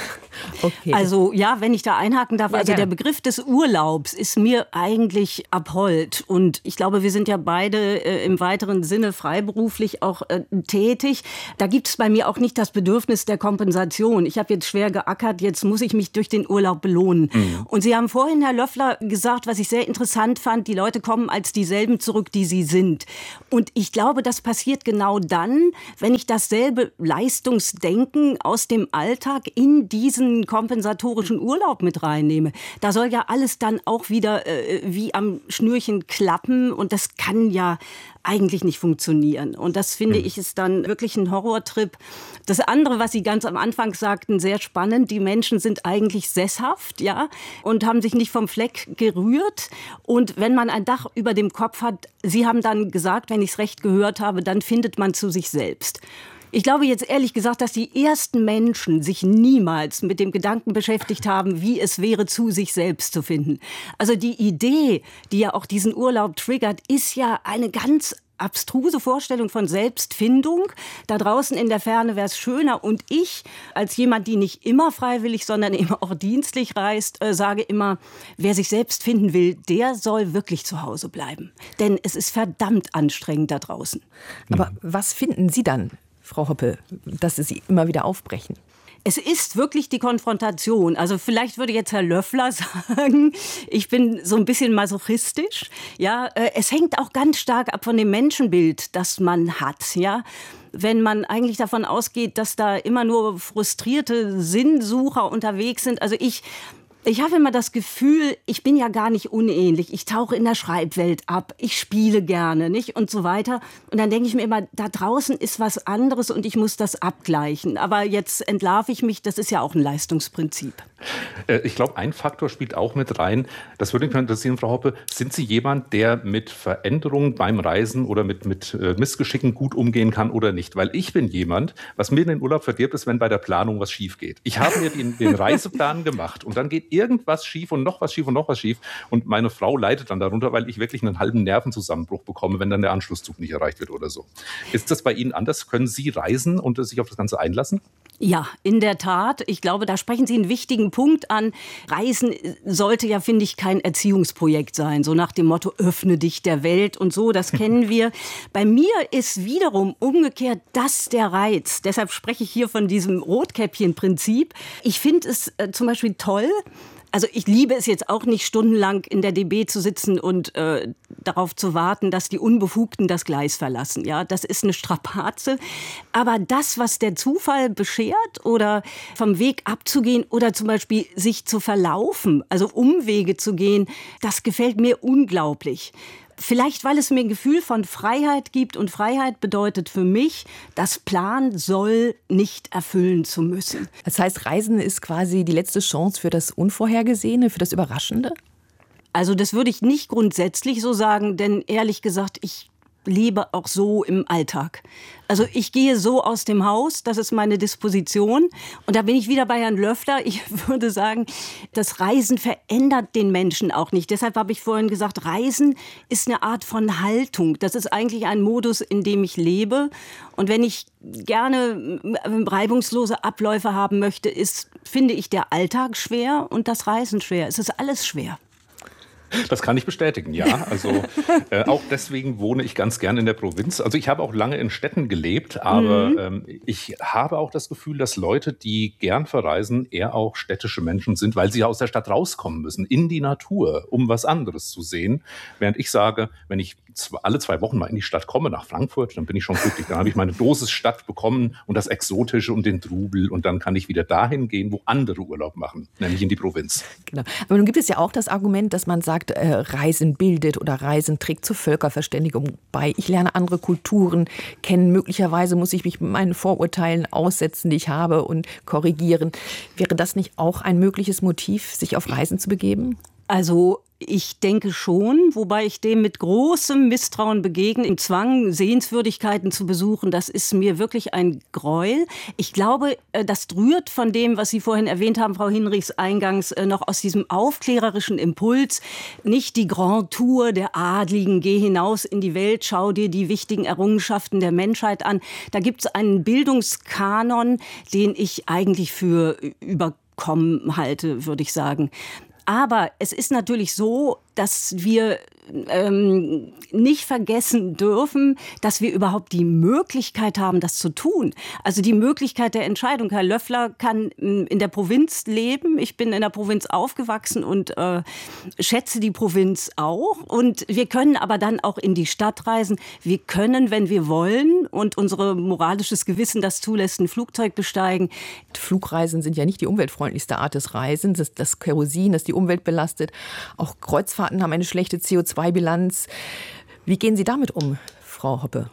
Okay. Also ja, wenn ich da einhaken darf, also der Begriff des Urlaubs ist mir eigentlich abhold. Und ich glaube, wir sind ja beide im weiteren Sinne freiberuflich auch tätig. Da gibt es bei mir auch nicht das Bedürfnis der Kompensation. Ich habe jetzt schwer geackert, jetzt muss ich mich durch den Urlaub belohnen. Und Sie haben vorhin, Herr Löffler, gesagt, was ich sehr interessant fand, die Leute kommen als dieselben zurück, die sie sind. Und ich glaube, das passiert genau dann, wenn ich dasselbe Leistungsdenken aus dem Alltag in diesen kompensatorischen Urlaub mit reinnehme. Da soll ja alles dann auch wieder wie am Schnürchen klappen und das kann ja eigentlich nicht funktionieren. Und das, finde ich, ist dann wirklich ein Horrortrip. Das andere, was Sie ganz am Anfang sagten, sehr spannend. Die Menschen sind eigentlich sesshaft, ja, und haben sich nicht vom Fleck gerührt. Und wenn man ein Dach über dem Kopf hat, Sie haben dann gesagt, wenn ich es recht gehört habe, dann findet man zu sich selbst. Ich glaube jetzt ehrlich gesagt, dass die ersten Menschen sich niemals mit dem Gedanken beschäftigt haben, wie es wäre, zu sich selbst zu finden. Also die Idee, die ja auch diesen Urlaub triggert, ist ja eine ganz abstruse Vorstellung von Selbstfindung. Da draußen in der Ferne wäre es schöner. Und ich, als jemand, die nicht immer freiwillig, sondern immer auch dienstlich reist, sage immer, wer sich selbst finden will, der soll wirklich zu Hause bleiben. Denn es ist verdammt anstrengend da draußen. Aber was finden Sie dann, Frau Hoppe, dass Sie immer wieder aufbrechen? Es ist wirklich die Konfrontation. Also vielleicht würde jetzt Herr Löffler sagen, ich bin so ein bisschen masochistisch. Ja, es hängt auch ganz stark ab von dem Menschenbild, das man hat. Ja, wenn man eigentlich davon ausgeht, dass da immer nur frustrierte Sinnsucher unterwegs sind. Also ich habe immer das Gefühl, ich bin ja gar nicht unähnlich. Ich tauche in der Schreibwelt ab, ich spiele gerne, nicht? Und so weiter. Und dann denke ich mir immer, da draußen ist was anderes und ich muss das abgleichen. Aber jetzt entlarve ich mich, das ist ja auch ein Leistungsprinzip. Ich glaube, ein Faktor spielt auch mit rein. Das würde mich interessieren, Frau Hoppe. Sind Sie jemand, der mit Veränderungen beim Reisen oder mit Missgeschicken gut umgehen kann oder nicht? Weil ich bin jemand, was mir in den Urlaub verdirbt, ist, wenn bei der Planung was schief geht. Ich habe mir den Reiseplan gemacht und dann geht irgendwas schief und noch was schief und noch was schief. Und meine Frau leidet dann darunter, weil ich wirklich einen halben Nervenzusammenbruch bekomme, wenn dann der Anschlusszug nicht erreicht wird oder so. Ist das bei Ihnen anders? Können Sie reisen und sich auf das Ganze einlassen? Ja, in der Tat. Ich glaube, da sprechen Sie einen wichtigen Punkt an. Reisen sollte ja, finde ich, kein Erziehungsprojekt sein. So nach dem Motto, öffne dich der Welt und so, das kennen wir. Bei mir ist wiederum umgekehrt das der Reiz. Deshalb spreche ich hier von diesem Rotkäppchen-Prinzip. Ich finde es zum Beispiel toll. Also ich liebe es jetzt auch nicht, stundenlang in der DB zu sitzen und darauf zu warten, dass die Unbefugten das Gleis verlassen. Ja, das ist eine Strapaze. Aber das, was der Zufall beschert oder vom Weg abzugehen oder zum Beispiel sich zu verlaufen, also Umwege zu gehen, das gefällt mir unglaublich. Vielleicht, weil es mir ein Gefühl von Freiheit gibt. Und Freiheit bedeutet für mich, das Plan soll nicht erfüllen zu müssen. Das heißt, Reisen ist quasi die letzte Chance für das Unvorhergesehene, für das Überraschende? Also das würde ich nicht grundsätzlich so sagen, denn ehrlich gesagt, ich lebe auch so im Alltag. Also ich gehe so aus dem Haus, das ist meine Disposition. Und da bin ich wieder bei Herrn Löffler. Ich würde sagen, das Reisen verändert den Menschen auch nicht. Deshalb habe ich vorhin gesagt, Reisen ist eine Art von Haltung. Das ist eigentlich ein Modus, in dem ich lebe. Und wenn ich gerne reibungslose Abläufe haben möchte, finde ich der Alltag schwer und das Reisen schwer. Es ist alles schwer. Das kann ich bestätigen, ja. Also auch deswegen wohne ich ganz gern in der Provinz. Also ich habe auch lange in Städten gelebt, aber ich habe auch das Gefühl, dass Leute, die gern verreisen, eher auch städtische Menschen sind, weil sie aus der Stadt rauskommen müssen, in die Natur, um was anderes zu sehen. Während ich sage, wenn ich alle 2 Wochen mal in die Stadt komme, nach Frankfurt, dann bin ich schon glücklich. Dann habe ich meine Dosis Stadt bekommen und das Exotische und den Trubel. Und dann kann ich wieder dahin gehen, wo andere Urlaub machen, nämlich in die Provinz. Genau. Aber nun gibt es ja auch das Argument, dass man sagt, Reisen bildet oder Reisen trägt zur Völkerverständigung bei. Ich lerne andere Kulturen kennen. Möglicherweise muss ich mich mit meinen Vorurteilen aussetzen, die ich habe, und korrigieren. Wäre das nicht auch ein mögliches Motiv, sich auf Reisen zu begeben? Also ich denke schon, wobei ich dem mit großem Misstrauen begegne. Im Zwang, Sehenswürdigkeiten zu besuchen, das ist mir wirklich ein Gräuel. Ich glaube, das rührt von dem, was Sie vorhin erwähnt haben, Frau Hinrichs, eingangs noch aus diesem aufklärerischen Impuls. Nicht die Grand Tour der Adligen, geh hinaus in die Welt, schau dir die wichtigen Errungenschaften der Menschheit an. Da gibt es einen Bildungskanon, den ich eigentlich für Abkommen halte, würde ich sagen. Aber es ist natürlich so, dass wir nicht vergessen dürfen, dass wir überhaupt die Möglichkeit haben, das zu tun. Also die Möglichkeit der Entscheidung. Herr Löffler kann in der Provinz leben. Ich bin in der Provinz aufgewachsen und schätze die Provinz auch. Und wir können aber dann auch in die Stadt reisen. Wir können, wenn wir wollen und unser moralisches Gewissen das zulässt, ein Flugzeug besteigen. Flugreisen sind ja nicht die umweltfreundlichste Art des Reisens. Das Kerosin, das die Umwelt belastet. Auch Kreuzfahrten haben eine schlechte CO2-Bilanz. Wie gehen Sie damit um, Frau Hoppe?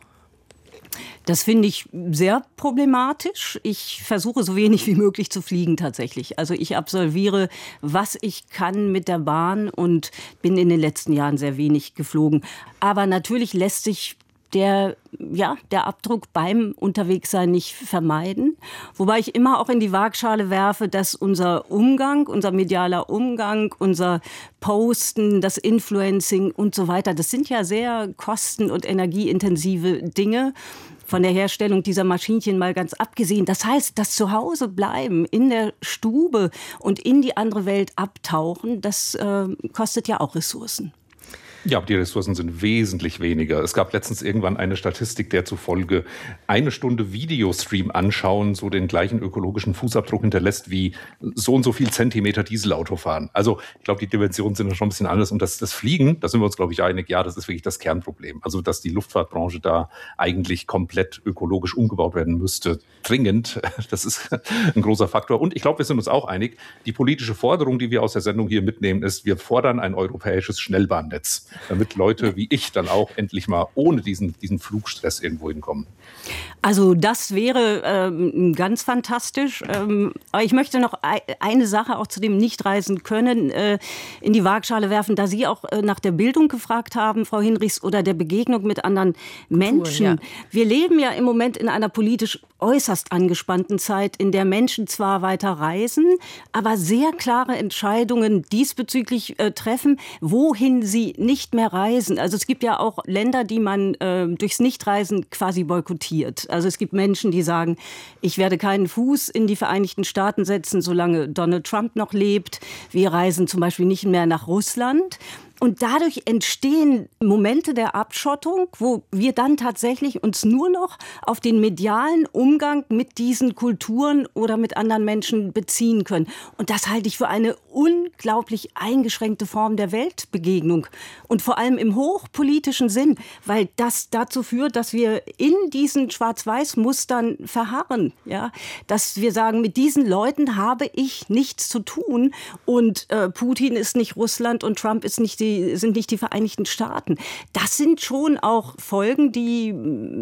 Das finde ich sehr problematisch. Ich versuche so wenig wie möglich zu fliegen tatsächlich. Also ich absolviere, was ich kann mit der Bahn und bin in den letzten Jahren sehr wenig geflogen. Aber natürlich lässt sich der Abdruck beim Unterwegssein nicht vermeiden. Wobei ich immer auch in die Waagschale werfe, dass unser Umgang, unser medialer Umgang, unser Posten, das Influencing und so weiter, das sind ja sehr kosten- und energieintensive Dinge. Von der Herstellung dieser Maschinchen mal ganz abgesehen. Das heißt, das Zuhausebleiben in der Stube und in die andere Welt abtauchen, das kostet ja auch Ressourcen. Ja, aber die Ressourcen sind wesentlich weniger. Es gab letztens irgendwann eine Statistik, der zufolge 1 Stunde Videostream anschauen so den gleichen ökologischen Fußabdruck hinterlässt wie so und so viel Zentimeter Dieselauto fahren. Also ich glaube, die Dimensionen sind schon ein bisschen anders. Und das Fliegen, da sind wir uns, glaube ich, einig, ja, das ist wirklich das Kernproblem. Also dass die Luftfahrtbranche da eigentlich komplett ökologisch umgebaut werden müsste, dringend, das ist ein großer Faktor. Und ich glaube, wir sind uns auch einig, die politische Forderung, die wir aus der Sendung hier mitnehmen, ist, wir fordern ein europäisches Schnellbahnnetz, damit Leute wie ich dann auch endlich mal ohne diesen Flugstress irgendwo hinkommen. Also das wäre ganz fantastisch. Aber ich möchte noch eine Sache auch zu dem Nicht-Reisen können in die Waagschale werfen, da Sie auch nach der Bildung gefragt haben, Frau Hinrichs, oder der Begegnung mit anderen Menschen. Ja. Wir leben ja im Moment in einer politisch äußerst angespannten Zeit, in der Menschen zwar weiter reisen, aber sehr klare Entscheidungen diesbezüglich treffen, wohin sie nicht mehr reisen. Also es gibt ja auch Länder, die man durchs Nichtreisen quasi boykottiert. Also es gibt Menschen, die sagen, ich werde keinen Fuß in die Vereinigten Staaten setzen, solange Donald Trump noch lebt. Wir reisen zum Beispiel nicht mehr nach Russland. Und dadurch entstehen Momente der Abschottung, wo wir dann tatsächlich uns nur noch auf den medialen Umgang mit diesen Kulturen oder mit anderen Menschen beziehen können. Und das halte ich für eine unglaublich eingeschränkte Form der Weltbegegnung. Und vor allem im hochpolitischen Sinn, weil das dazu führt, dass wir in diesen Schwarz-Weiß-Mustern verharren. Ja? Dass wir sagen, mit diesen Leuten habe ich nichts zu tun. Und Putin ist nicht Russland und Trump ist sind nicht die Vereinigten Staaten. Das sind schon auch Folgen, die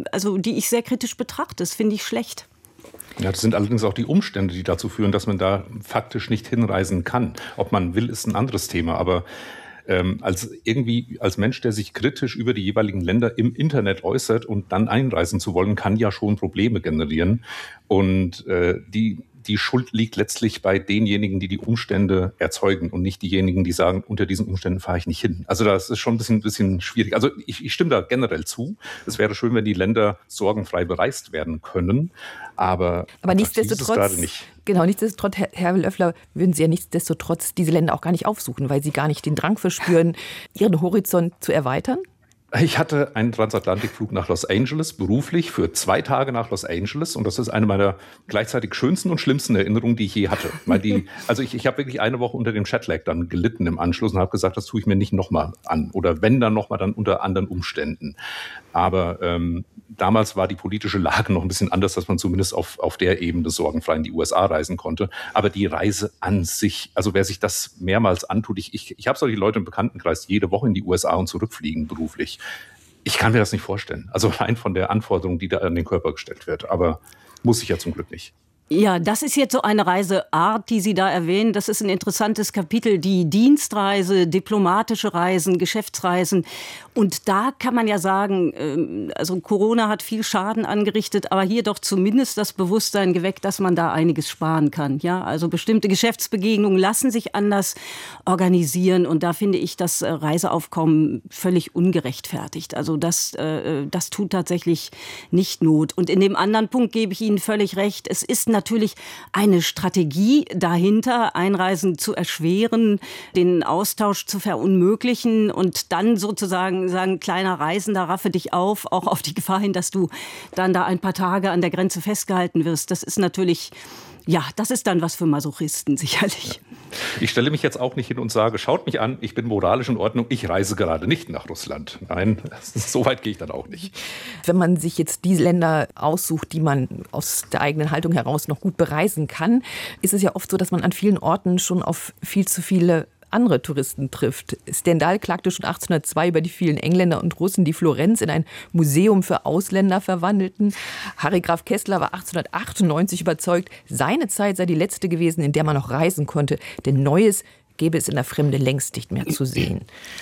ich sehr kritisch betrachte. Das finde ich schlecht. Ja, das sind allerdings auch die Umstände, die dazu führen, dass man da faktisch nicht hinreisen kann. Ob man will, ist ein anderes Thema. Aber als Mensch, der sich kritisch über die jeweiligen Länder im Internet äußert und dann einreisen zu wollen, kann ja schon Probleme generieren. Und die Schuld liegt letztlich bei denjenigen, die die Umstände erzeugen und nicht diejenigen, die sagen, unter diesen Umständen fahre ich nicht hin. Also das ist schon ein bisschen schwierig. Also ich stimme da generell zu. Es wäre schön, wenn die Länder sorgenfrei bereist werden können. Aber nichtsdestotrotz, gerade nicht. Genau, nichtsdestotrotz, Herr Löffler, würden Sie ja nichtsdestotrotz diese Länder auch gar nicht aufsuchen, weil Sie gar nicht den Drang verspüren, Ihren Horizont zu erweitern? Ich hatte einen Transatlantikflug nach Los Angeles, beruflich, für 2 Tage nach Los Angeles. Und das ist eine meiner gleichzeitig schönsten und schlimmsten Erinnerungen, die ich je hatte. Weil ich habe wirklich eine Woche unter dem Jetlag dann gelitten im Anschluss und habe gesagt, das tue ich mir nicht nochmal an. Oder wenn dann nochmal, dann unter anderen Umständen. Aber damals war die politische Lage noch ein bisschen anders, dass man zumindest auf der Ebene sorgenfrei in die USA reisen konnte. Aber die Reise an sich, also wer sich das mehrmals antut, ich habe solche Leute im Bekanntenkreis, die jede Woche in die USA und zurückfliegen beruflich. Ich kann mir das nicht vorstellen. Also rein von der Anforderung, die da an den Körper gestellt wird. Aber muss ich ja zum Glück nicht. Ja, das ist jetzt so eine Reiseart, die Sie da erwähnen. Das ist ein interessantes Kapitel, die Dienstreise, diplomatische Reisen, Geschäftsreisen. Und da kann man ja sagen, also Corona hat viel Schaden angerichtet, aber hier doch zumindest das Bewusstsein geweckt, dass man da einiges sparen kann. Ja, also bestimmte Geschäftsbegegnungen lassen sich anders organisieren. Und da finde ich das Reiseaufkommen völlig ungerechtfertigt. Also das tut tatsächlich nicht Not. Und in dem anderen Punkt gebe ich Ihnen völlig recht. Es ist natürlich eine Strategie dahinter, Einreisen zu erschweren, den Austausch zu verunmöglichen und dann sozusagen sagen, kleiner Reisender, raffe dich auf, auch auf die Gefahr hin, dass du dann da ein paar Tage an der Grenze festgehalten wirst. Das ist natürlich, ja, das ist dann was für Masochisten sicherlich. Ich stelle mich jetzt auch nicht hin und sage, schaut mich an, ich bin moralisch in Ordnung, ich reise gerade nicht nach Russland. Nein, so weit gehe ich dann auch nicht. Wenn man sich jetzt die Länder aussucht, die man aus der eigenen Haltung heraus noch gut bereisen kann, ist es ja oft so, dass man an vielen Orten schon auf viel zu viele andere Touristen trifft. Stendhal klagte schon 1802 über die vielen Engländer und Russen, die Florenz in ein Museum für Ausländer verwandelten. Harry Graf Kessler war 1898 überzeugt, seine Zeit sei die letzte gewesen, in der man noch reisen konnte. Denn Neues gäbe es in der Fremde längst nicht mehr zu sehen.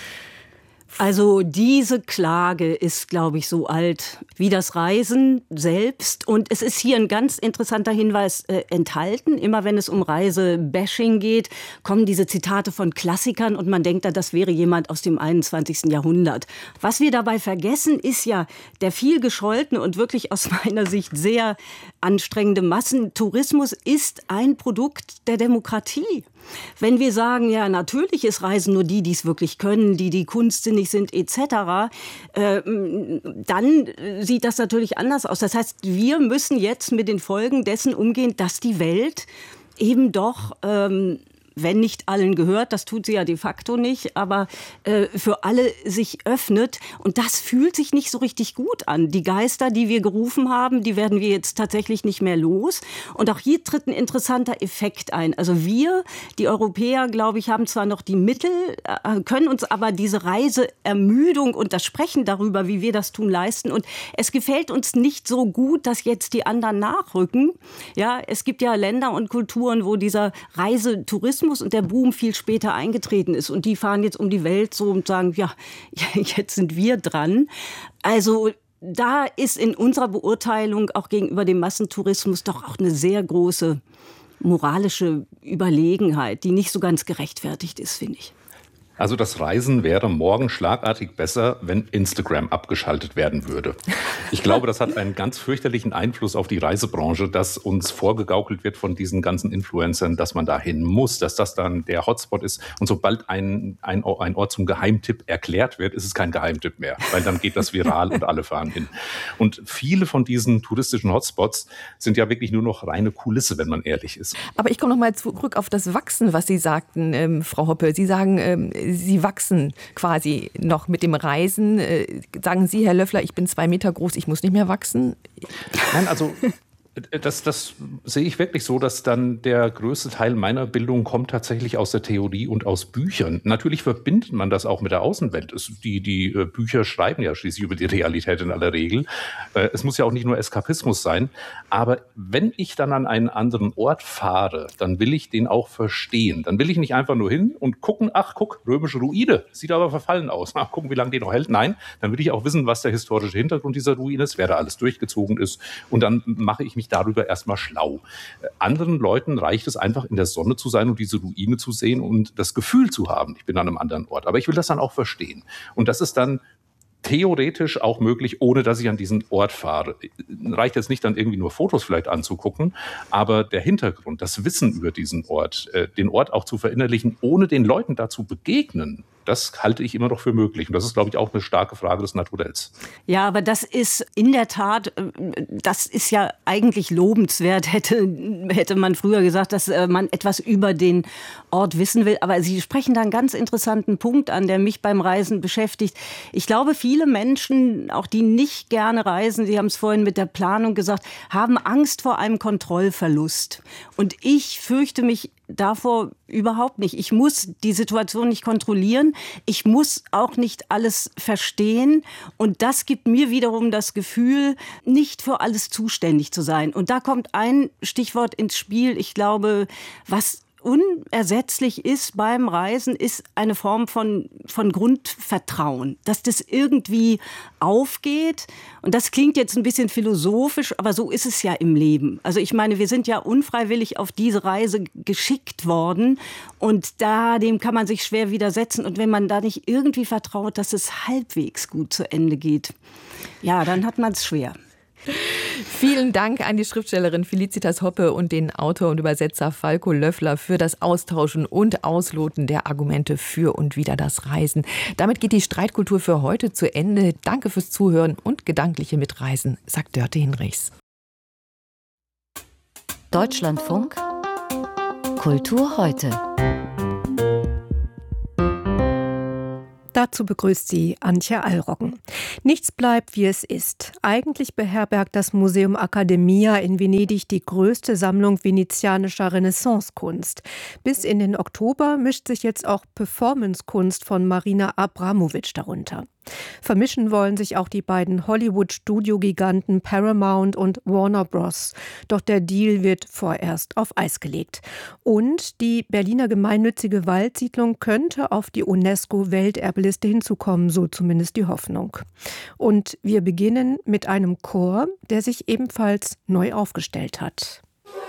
Also diese Klage ist, glaube ich, so alt wie das Reisen selbst. Und es ist hier ein ganz interessanter Hinweis enthalten. Immer wenn es um Reisebashing geht, kommen diese Zitate von Klassikern und man denkt da, das wäre jemand aus dem 21. Jahrhundert. Was wir dabei vergessen, ist ja der viel gescholtene und wirklich aus meiner Sicht sehr anstrengende Massentourismus ist ein Produkt der Demokratie. Wenn wir sagen, ja, natürlich ist Reisen nur die es wirklich können, die kunstsinnig sind etc., dann sieht das natürlich anders aus. Das heißt, wir müssen jetzt mit den Folgen dessen umgehen, dass die Welt eben doch, wenn nicht allen gehört, das tut sie ja de facto nicht, aber für alle sich öffnet. Und das fühlt sich nicht so richtig gut an. Die Geister, die wir gerufen haben, die werden wir jetzt tatsächlich nicht mehr los. Und auch hier tritt ein interessanter Effekt ein. Also wir, die Europäer, glaube ich, haben zwar noch die Mittel, können uns aber diese Reiseermüdung und das Sprechen darüber, wie wir das tun, leisten. Und es gefällt uns nicht so gut, dass jetzt die anderen nachrücken. Ja, es gibt ja Länder und Kulturen, wo dieser Reisetourismus und der Boom viel später eingetreten ist. Und die fahren jetzt um die Welt so und sagen, ja, jetzt sind wir dran. Also da ist in unserer Beurteilung auch gegenüber dem Massentourismus doch auch eine sehr große moralische Überlegenheit, die nicht so ganz gerechtfertigt ist, finde ich. Also das Reisen wäre morgen schlagartig besser, wenn Instagram abgeschaltet werden würde. Ich glaube, das hat einen ganz fürchterlichen Einfluss auf die Reisebranche, dass uns vorgegaukelt wird von diesen ganzen Influencern, dass man dahin muss, dass das dann der Hotspot ist. Und sobald ein Ort zum Geheimtipp erklärt wird, ist es kein Geheimtipp mehr, weil dann geht das viral und alle fahren hin. Und viele von diesen touristischen Hotspots sind ja wirklich nur noch reine Kulisse, wenn man ehrlich ist. Aber ich komme noch mal zurück auf das Wachsen, was Sie sagten, Frau Hoppe. Sie sagen, Sie wachsen quasi noch mit dem Reisen. Sagen Sie, Herr Löffler, ich bin 2 Meter groß, ich muss nicht mehr wachsen? Nein, also das sehe ich wirklich so, dass dann der größte Teil meiner Bildung kommt tatsächlich aus der Theorie und aus Büchern. Natürlich verbindet man das auch mit der Außenwelt. Die Bücher schreiben ja schließlich über die Realität in aller Regel. Es muss ja auch nicht nur Eskapismus sein. Aber wenn ich dann an einen anderen Ort fahre, dann will ich den auch verstehen. Dann will ich nicht einfach nur hin und gucken, ach guck, römische Ruine, sieht aber verfallen aus. Ach, gucken, wie lange die noch hält. Nein, dann will ich auch wissen, was der historische Hintergrund dieser Ruine ist, wer da alles durchgezogen ist. Und dann mache ich mich darüber erstmal schlau. Anderen Leuten reicht es einfach, in der Sonne zu sein und diese Ruine zu sehen und das Gefühl zu haben, ich bin an einem anderen Ort. Aber ich will das dann auch verstehen. Und das ist dann theoretisch auch möglich, ohne dass ich an diesen Ort fahre. Reicht jetzt nicht, dann irgendwie nur Fotos vielleicht anzugucken, aber der Hintergrund, das Wissen über diesen Ort, den Ort auch zu verinnerlichen, ohne den Leuten dazu begegnen, das halte ich immer noch für möglich. Und das ist, glaube ich, auch eine starke Frage des Naturells. Ja, aber das ist in der Tat, das ist ja eigentlich lobenswert, hätte man früher gesagt, dass man etwas über den Ort wissen will. Aber Sie sprechen da einen ganz interessanten Punkt an, der mich beim Reisen beschäftigt. Ich glaube, viele Menschen, auch die nicht gerne reisen, Sie haben es vorhin mit der Planung gesagt, haben Angst vor einem Kontrollverlust. Und ich fürchte mich davor überhaupt nicht. Ich muss die Situation nicht kontrollieren. Ich muss auch nicht alles verstehen. Und das gibt mir wiederum das Gefühl, nicht für alles zuständig zu sein. Und da kommt ein Stichwort ins Spiel. Ich glaube, was unersetzlich ist beim Reisen, ist eine Form von Grundvertrauen, dass das irgendwie aufgeht. Und das klingt jetzt ein bisschen philosophisch, aber so ist es ja im Leben. Also ich meine, wir sind ja unfreiwillig auf diese Reise geschickt worden und dem kann man sich schwer widersetzen. Und wenn man da nicht irgendwie vertraut, dass es halbwegs gut zu Ende geht, ja, dann hat man es schwer. Vielen Dank an die Schriftstellerin Felicitas Hoppe und den Autor und Übersetzer Falko Löffler für das Austauschen und Ausloten der Argumente für und wider das Reisen. Damit geht die Streitkultur für heute zu Ende. Danke fürs Zuhören und gedankliche Mitreisen, sagt Dörte Hinrichs. Deutschlandfunk Kultur heute. Dazu begrüßt sie Antje Allroggen. Nichts bleibt, wie es ist. Eigentlich beherbergt das Museum Accademia in Venedig die größte Sammlung venezianischer Renaissancekunst. Bis in den Oktober mischt sich jetzt auch Performancekunst von Marina Abramovic darunter. Vermischen wollen sich auch die beiden Hollywood-Studio-Giganten Paramount und Warner Bros. Doch der Deal wird vorerst auf Eis gelegt. Und die Berliner gemeinnützige Waldsiedlung könnte auf die UNESCO-Welterbliste hinzukommen, so zumindest die Hoffnung. Und wir beginnen mit einem Chor, der sich ebenfalls neu aufgestellt hat.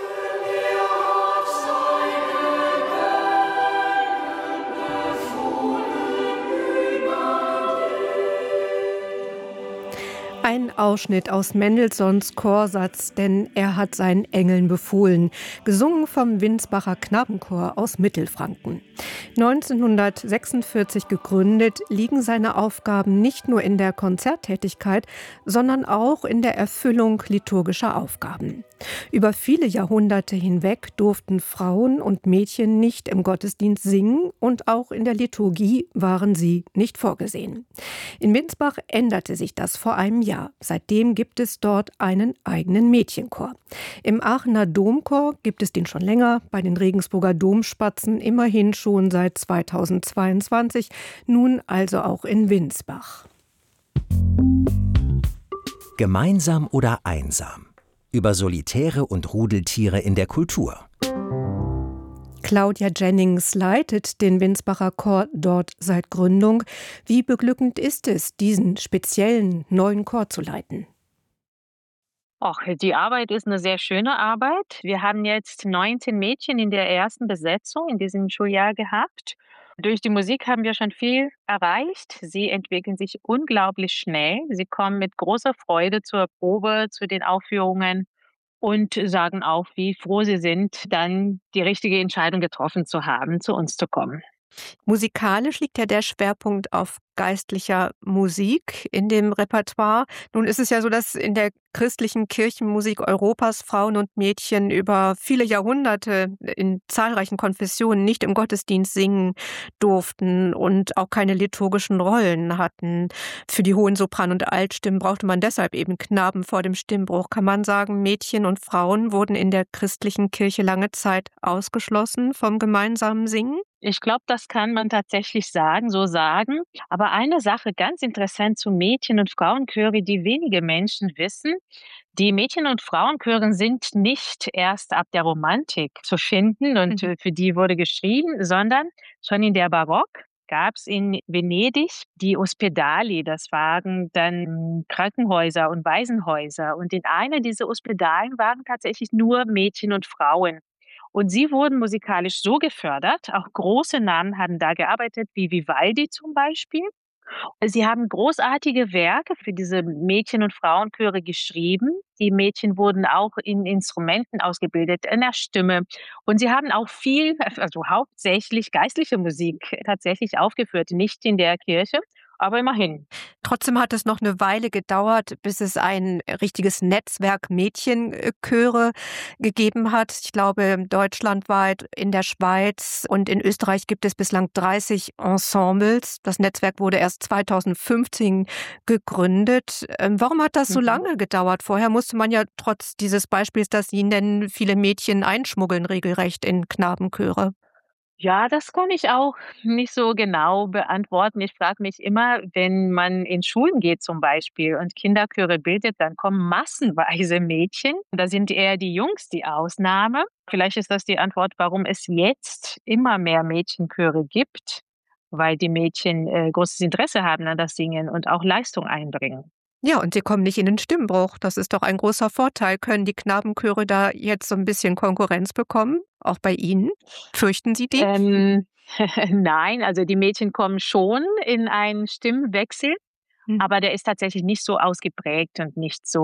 Ein Ausschnitt aus Mendelssohns Chorsatz, denn er hat seinen Engeln befohlen, gesungen vom Winsbacher Knabenchor aus Mittelfranken. 1946 gegründet, liegen seine Aufgaben nicht nur in der Konzerttätigkeit, sondern auch in der Erfüllung liturgischer Aufgaben. Über viele Jahrhunderte hinweg durften Frauen und Mädchen nicht im Gottesdienst singen und auch in der Liturgie waren sie nicht vorgesehen. In Winsbach änderte sich das vor einem Jahr. Seitdem gibt es dort einen eigenen Mädchenchor. Im Aachener Domchor gibt es den schon länger, bei den Regensburger Domspatzen immerhin schon seit 2022, nun also auch in Winsbach. Gemeinsam oder einsam? Über Solitäre und Rudeltiere in der Kultur. Claudia Jennings leitet den Winsbacher Chor dort seit Gründung. Wie beglückend ist es, diesen speziellen neuen Chor zu leiten? Och, die Arbeit ist eine sehr schöne Arbeit. Wir haben jetzt 19 Mädchen in der ersten Besetzung in diesem Schuljahr gehabt. Durch die Musik haben wir schon viel erreicht. Sie entwickeln sich unglaublich schnell. Sie kommen mit großer Freude zur Probe, zu den Aufführungen und sagen auch, wie froh sie sind, dann die richtige Entscheidung getroffen zu haben, zu uns zu kommen. Musikalisch liegt ja der Schwerpunkt auf geistlicher Musik in dem Repertoire. Nun ist es ja so, dass in der christlichen Kirchenmusik Europas Frauen und Mädchen über viele Jahrhunderte in zahlreichen Konfessionen nicht im Gottesdienst singen durften und auch keine liturgischen Rollen hatten. Für die hohen Sopran- und Altstimmen brauchte man deshalb eben Knaben vor dem Stimmbruch. Kann man sagen, Mädchen und Frauen wurden in der christlichen Kirche lange Zeit ausgeschlossen vom gemeinsamen Singen? Ich glaube, das kann man tatsächlich so sagen. Aber eine Sache ganz interessant zu Mädchen- und Frauenchöre, die wenige Menschen wissen: Die Mädchen- und Frauenchöre sind nicht erst ab der Romantik zu finden und für die wurde geschrieben, sondern schon in der Barock gab es in Venedig die Ospedali. Das waren dann Krankenhäuser und Waisenhäuser. Und in einer dieser Ospedalen waren tatsächlich nur Mädchen und Frauen. Und sie wurden musikalisch so gefördert, auch große Namen haben da gearbeitet, wie Vivaldi zum Beispiel. Sie haben großartige Werke für diese Mädchen- und Frauenchöre geschrieben. Die Mädchen wurden auch in Instrumenten ausgebildet, in der Stimme. Und sie haben auch viel, also hauptsächlich geistliche Musik tatsächlich aufgeführt, nicht in der Kirche, aber immerhin. Trotzdem hat es noch eine Weile gedauert, bis es ein richtiges Netzwerk Mädchenchöre gegeben hat. Ich glaube, deutschlandweit, in der Schweiz und in Österreich gibt es bislang 30 Ensembles. Das Netzwerk wurde erst 2015 gegründet. Warum hat das so lange gedauert? Vorher musste man ja trotz dieses Beispiels, das Sie nennen, viele Mädchen einschmuggeln regelrecht in Knabenchöre. Ja, das kann ich auch nicht so genau beantworten. Ich frage mich immer, wenn man in Schulen geht zum Beispiel und Kinderchöre bildet, dann kommen massenweise Mädchen. Da sind eher die Jungs die Ausnahme. Vielleicht ist das die Antwort, warum es jetzt immer mehr Mädchenchöre gibt, weil die Mädchen großes Interesse haben an das Singen und auch Leistung einbringen. Ja, und sie kommen nicht in den Stimmbruch. Das ist doch ein großer Vorteil. Können die Knabenchöre da jetzt so ein bisschen Konkurrenz bekommen? Auch bei Ihnen? Fürchten Sie die? Nein, also die Mädchen kommen schon in einen Stimmwechsel, aber der ist tatsächlich nicht so ausgeprägt und nicht so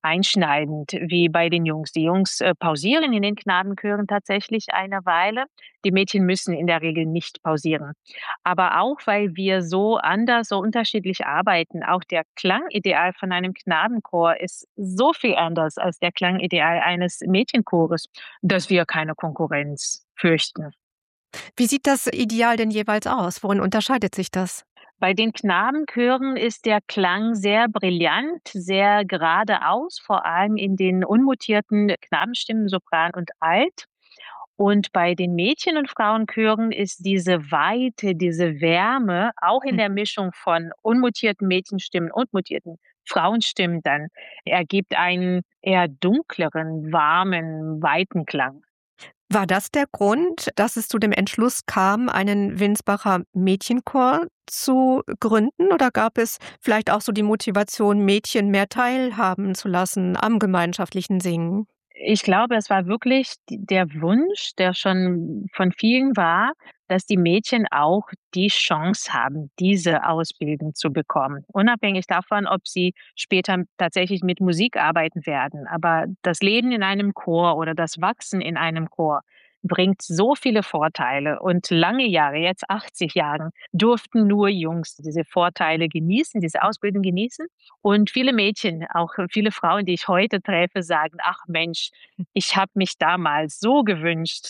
einschneidend wie bei den Jungs. Die Jungs pausieren in den Knabenchören tatsächlich eine Weile. Die Mädchen müssen in der Regel nicht pausieren. Aber auch, weil wir so anders, so unterschiedlich arbeiten. Auch der Klangideal von einem Knabenchor ist so viel anders als der Klangideal eines Mädchenchores, dass wir keine Konkurrenz fürchten. Wie sieht das Ideal denn jeweils aus? Worin unterscheidet sich das? Bei den Knabenchören ist der Klang sehr brillant, sehr geradeaus, vor allem in den unmutierten Knabenstimmen Sopran und Alt. Und bei den Mädchen- und Frauenchören ist diese Weite, diese Wärme auch in der Mischung von unmutierten Mädchenstimmen und mutierten Frauenstimmen dann ergibt einen eher dunkleren, warmen, weiten Klang. War das der Grund, dass es zu dem Entschluss kam, einen Winsbacher Mädchenchor zu gründen? Oder gab es vielleicht auch so die Motivation, Mädchen mehr teilhaben zu lassen am gemeinschaftlichen Singen? Ich glaube, es war wirklich der Wunsch, der schon von vielen war, dass die Mädchen auch die Chance haben, diese Ausbildung zu bekommen. Unabhängig davon, ob sie später tatsächlich mit Musik arbeiten werden. Aber das Leben in einem Chor oder das Wachsen in einem Chor bringt so viele Vorteile. Und lange Jahre, jetzt 80 Jahre, durften nur Jungs diese Vorteile genießen, diese Ausbildung genießen. Und viele Mädchen, auch viele Frauen, die ich heute treffe, sagen, ach Mensch, ich habe mich damals so gewünscht,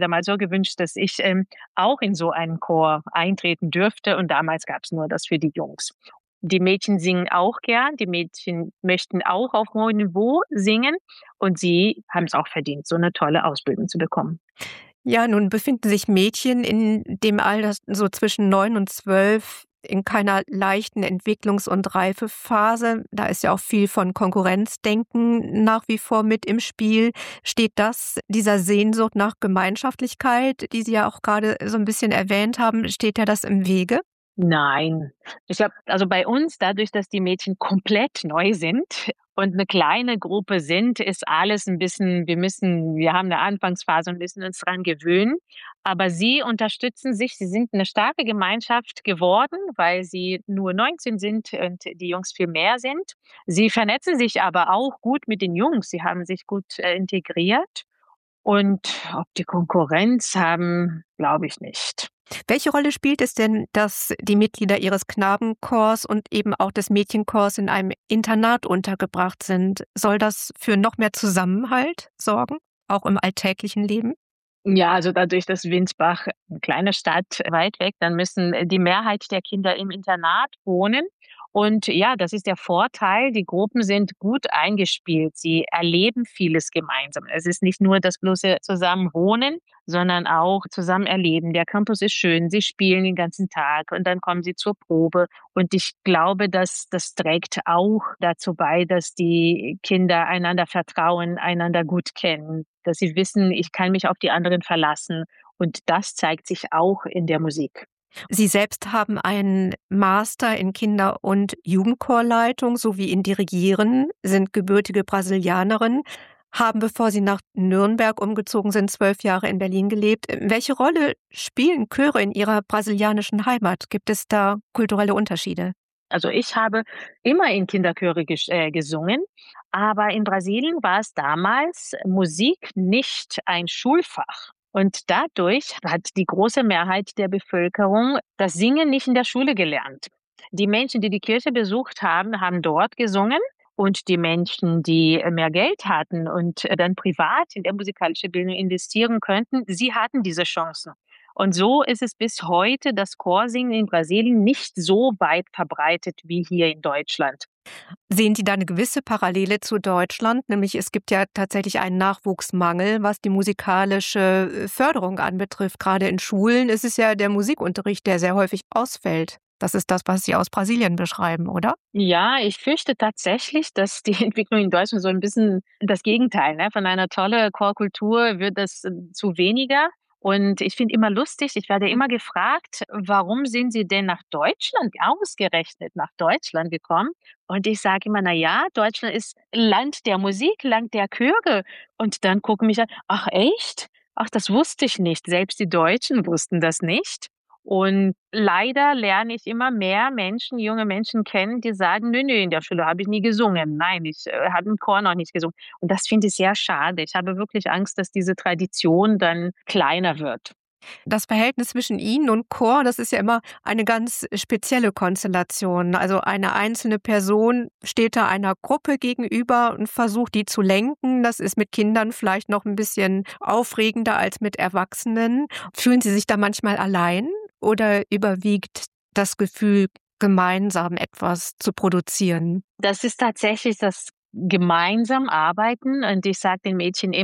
dass ich auch in so einen Chor eintreten dürfte. Und damals gab es nur das für die Jungs. Die Mädchen singen auch gern, die Mädchen möchten auch auf hohem Niveau singen und sie haben es auch verdient, so eine tolle Ausbildung zu bekommen. Ja, nun befinden sich Mädchen in dem Alter so zwischen 9 und 12 in keiner leichten Entwicklungs- und Reifephase. Da ist ja auch viel von Konkurrenzdenken nach wie vor mit im Spiel. Steht das, dieser Sehnsucht nach Gemeinschaftlichkeit, die Sie ja auch gerade so ein bisschen erwähnt haben, steht ja das im Wege? Nein. Ich glaube, also bei uns, dadurch, dass die Mädchen komplett neu sind und eine kleine Gruppe sind, ist alles ein bisschen wir haben eine Anfangsphase und müssen uns dran gewöhnen. Aber sie unterstützen sich. Sie sind eine starke Gemeinschaft geworden, weil sie nur 19 sind und die Jungs viel mehr sind. Sie vernetzen sich aber auch gut mit den Jungs. Sie haben sich gut integriert. Und ob die Konkurrenz haben, glaube ich nicht. Welche Rolle spielt es denn, dass die Mitglieder Ihres Knabenchors und eben auch des Mädchenchors in einem Internat untergebracht sind? Soll das für noch mehr Zusammenhalt sorgen, auch im alltäglichen Leben? Ja, also dadurch, dass Winsbach eine kleine Stadt weit weg, dann müssen die Mehrheit der Kinder im Internat wohnen. Und ja, das ist der Vorteil. Die Gruppen sind gut eingespielt. Sie erleben vieles gemeinsam. Es ist nicht nur das bloße Zusammenwohnen, sondern auch zusammen erleben. Der Campus ist schön. Sie spielen den ganzen Tag und dann kommen sie zur Probe. Und ich glaube, dass das trägt auch dazu bei, dass die Kinder einander vertrauen, einander gut kennen, dass sie wissen, ich kann mich auf die anderen verlassen. Und das zeigt sich auch in der Musik. Sie selbst haben einen Master in Kinder- und Jugendchorleitung sowie in Dirigieren, sind gebürtige Brasilianerin, haben, bevor Sie nach Nürnberg umgezogen sind, 12 Jahre in Berlin gelebt. Welche Rolle spielen Chöre in Ihrer brasilianischen Heimat? Gibt es da kulturelle Unterschiede? Also ich habe immer in Kinderchöre gesungen, aber in Brasilien war es damals Musik nicht ein Schulfach. Und dadurch hat die große Mehrheit der Bevölkerung das Singen nicht in der Schule gelernt. Die Menschen, die die Kirche besucht haben, haben dort gesungen. Und die Menschen, die mehr Geld hatten und dann privat in der musikalischen Bildung investieren könnten, sie hatten diese Chancen. Und so ist es bis heute, das Chorsingen in Brasilien nicht so weit verbreitet wie hier in Deutschland. Sehen Sie da eine gewisse Parallele zu Deutschland? Nämlich es gibt ja tatsächlich einen Nachwuchsmangel, was die musikalische Förderung anbetrifft. Gerade in Schulen ist es ja der Musikunterricht, der sehr häufig ausfällt. Das ist das, was Sie aus Brasilien beschreiben, oder? Ja, ich fürchte tatsächlich, dass die Entwicklung in Deutschland so ein bisschen das Gegenteil, ne? Von einer tollen Chorkultur wird das zu weniger. Und ich finde immer lustig, ich werde immer gefragt, warum sind Sie denn ausgerechnet nach Deutschland gekommen? Und ich sage immer, na ja, Deutschland ist Land der Musik, Land der Chöre. Und dann gucken mich an, ach echt? Ach, das wusste ich nicht. Selbst die Deutschen wussten das nicht. Und leider lerne ich immer mehr Menschen, junge Menschen kennen, die sagen, nö, in der Schule habe ich nie gesungen. Nein, ich habe im Chor noch nicht gesungen. Und das finde ich sehr schade. Ich habe wirklich Angst, dass diese Tradition dann kleiner wird. Das Verhältnis zwischen Ihnen und Chor, das ist ja immer eine ganz spezielle Konstellation. Also eine einzelne Person steht da einer Gruppe gegenüber und versucht, die zu lenken. Das ist mit Kindern vielleicht noch ein bisschen aufregender als mit Erwachsenen. Fühlen Sie sich da manchmal allein oder überwiegt das Gefühl, gemeinsam etwas zu produzieren? Das ist tatsächlich das gemeinsam Arbeiten. Und ich sage den Mädchen immer,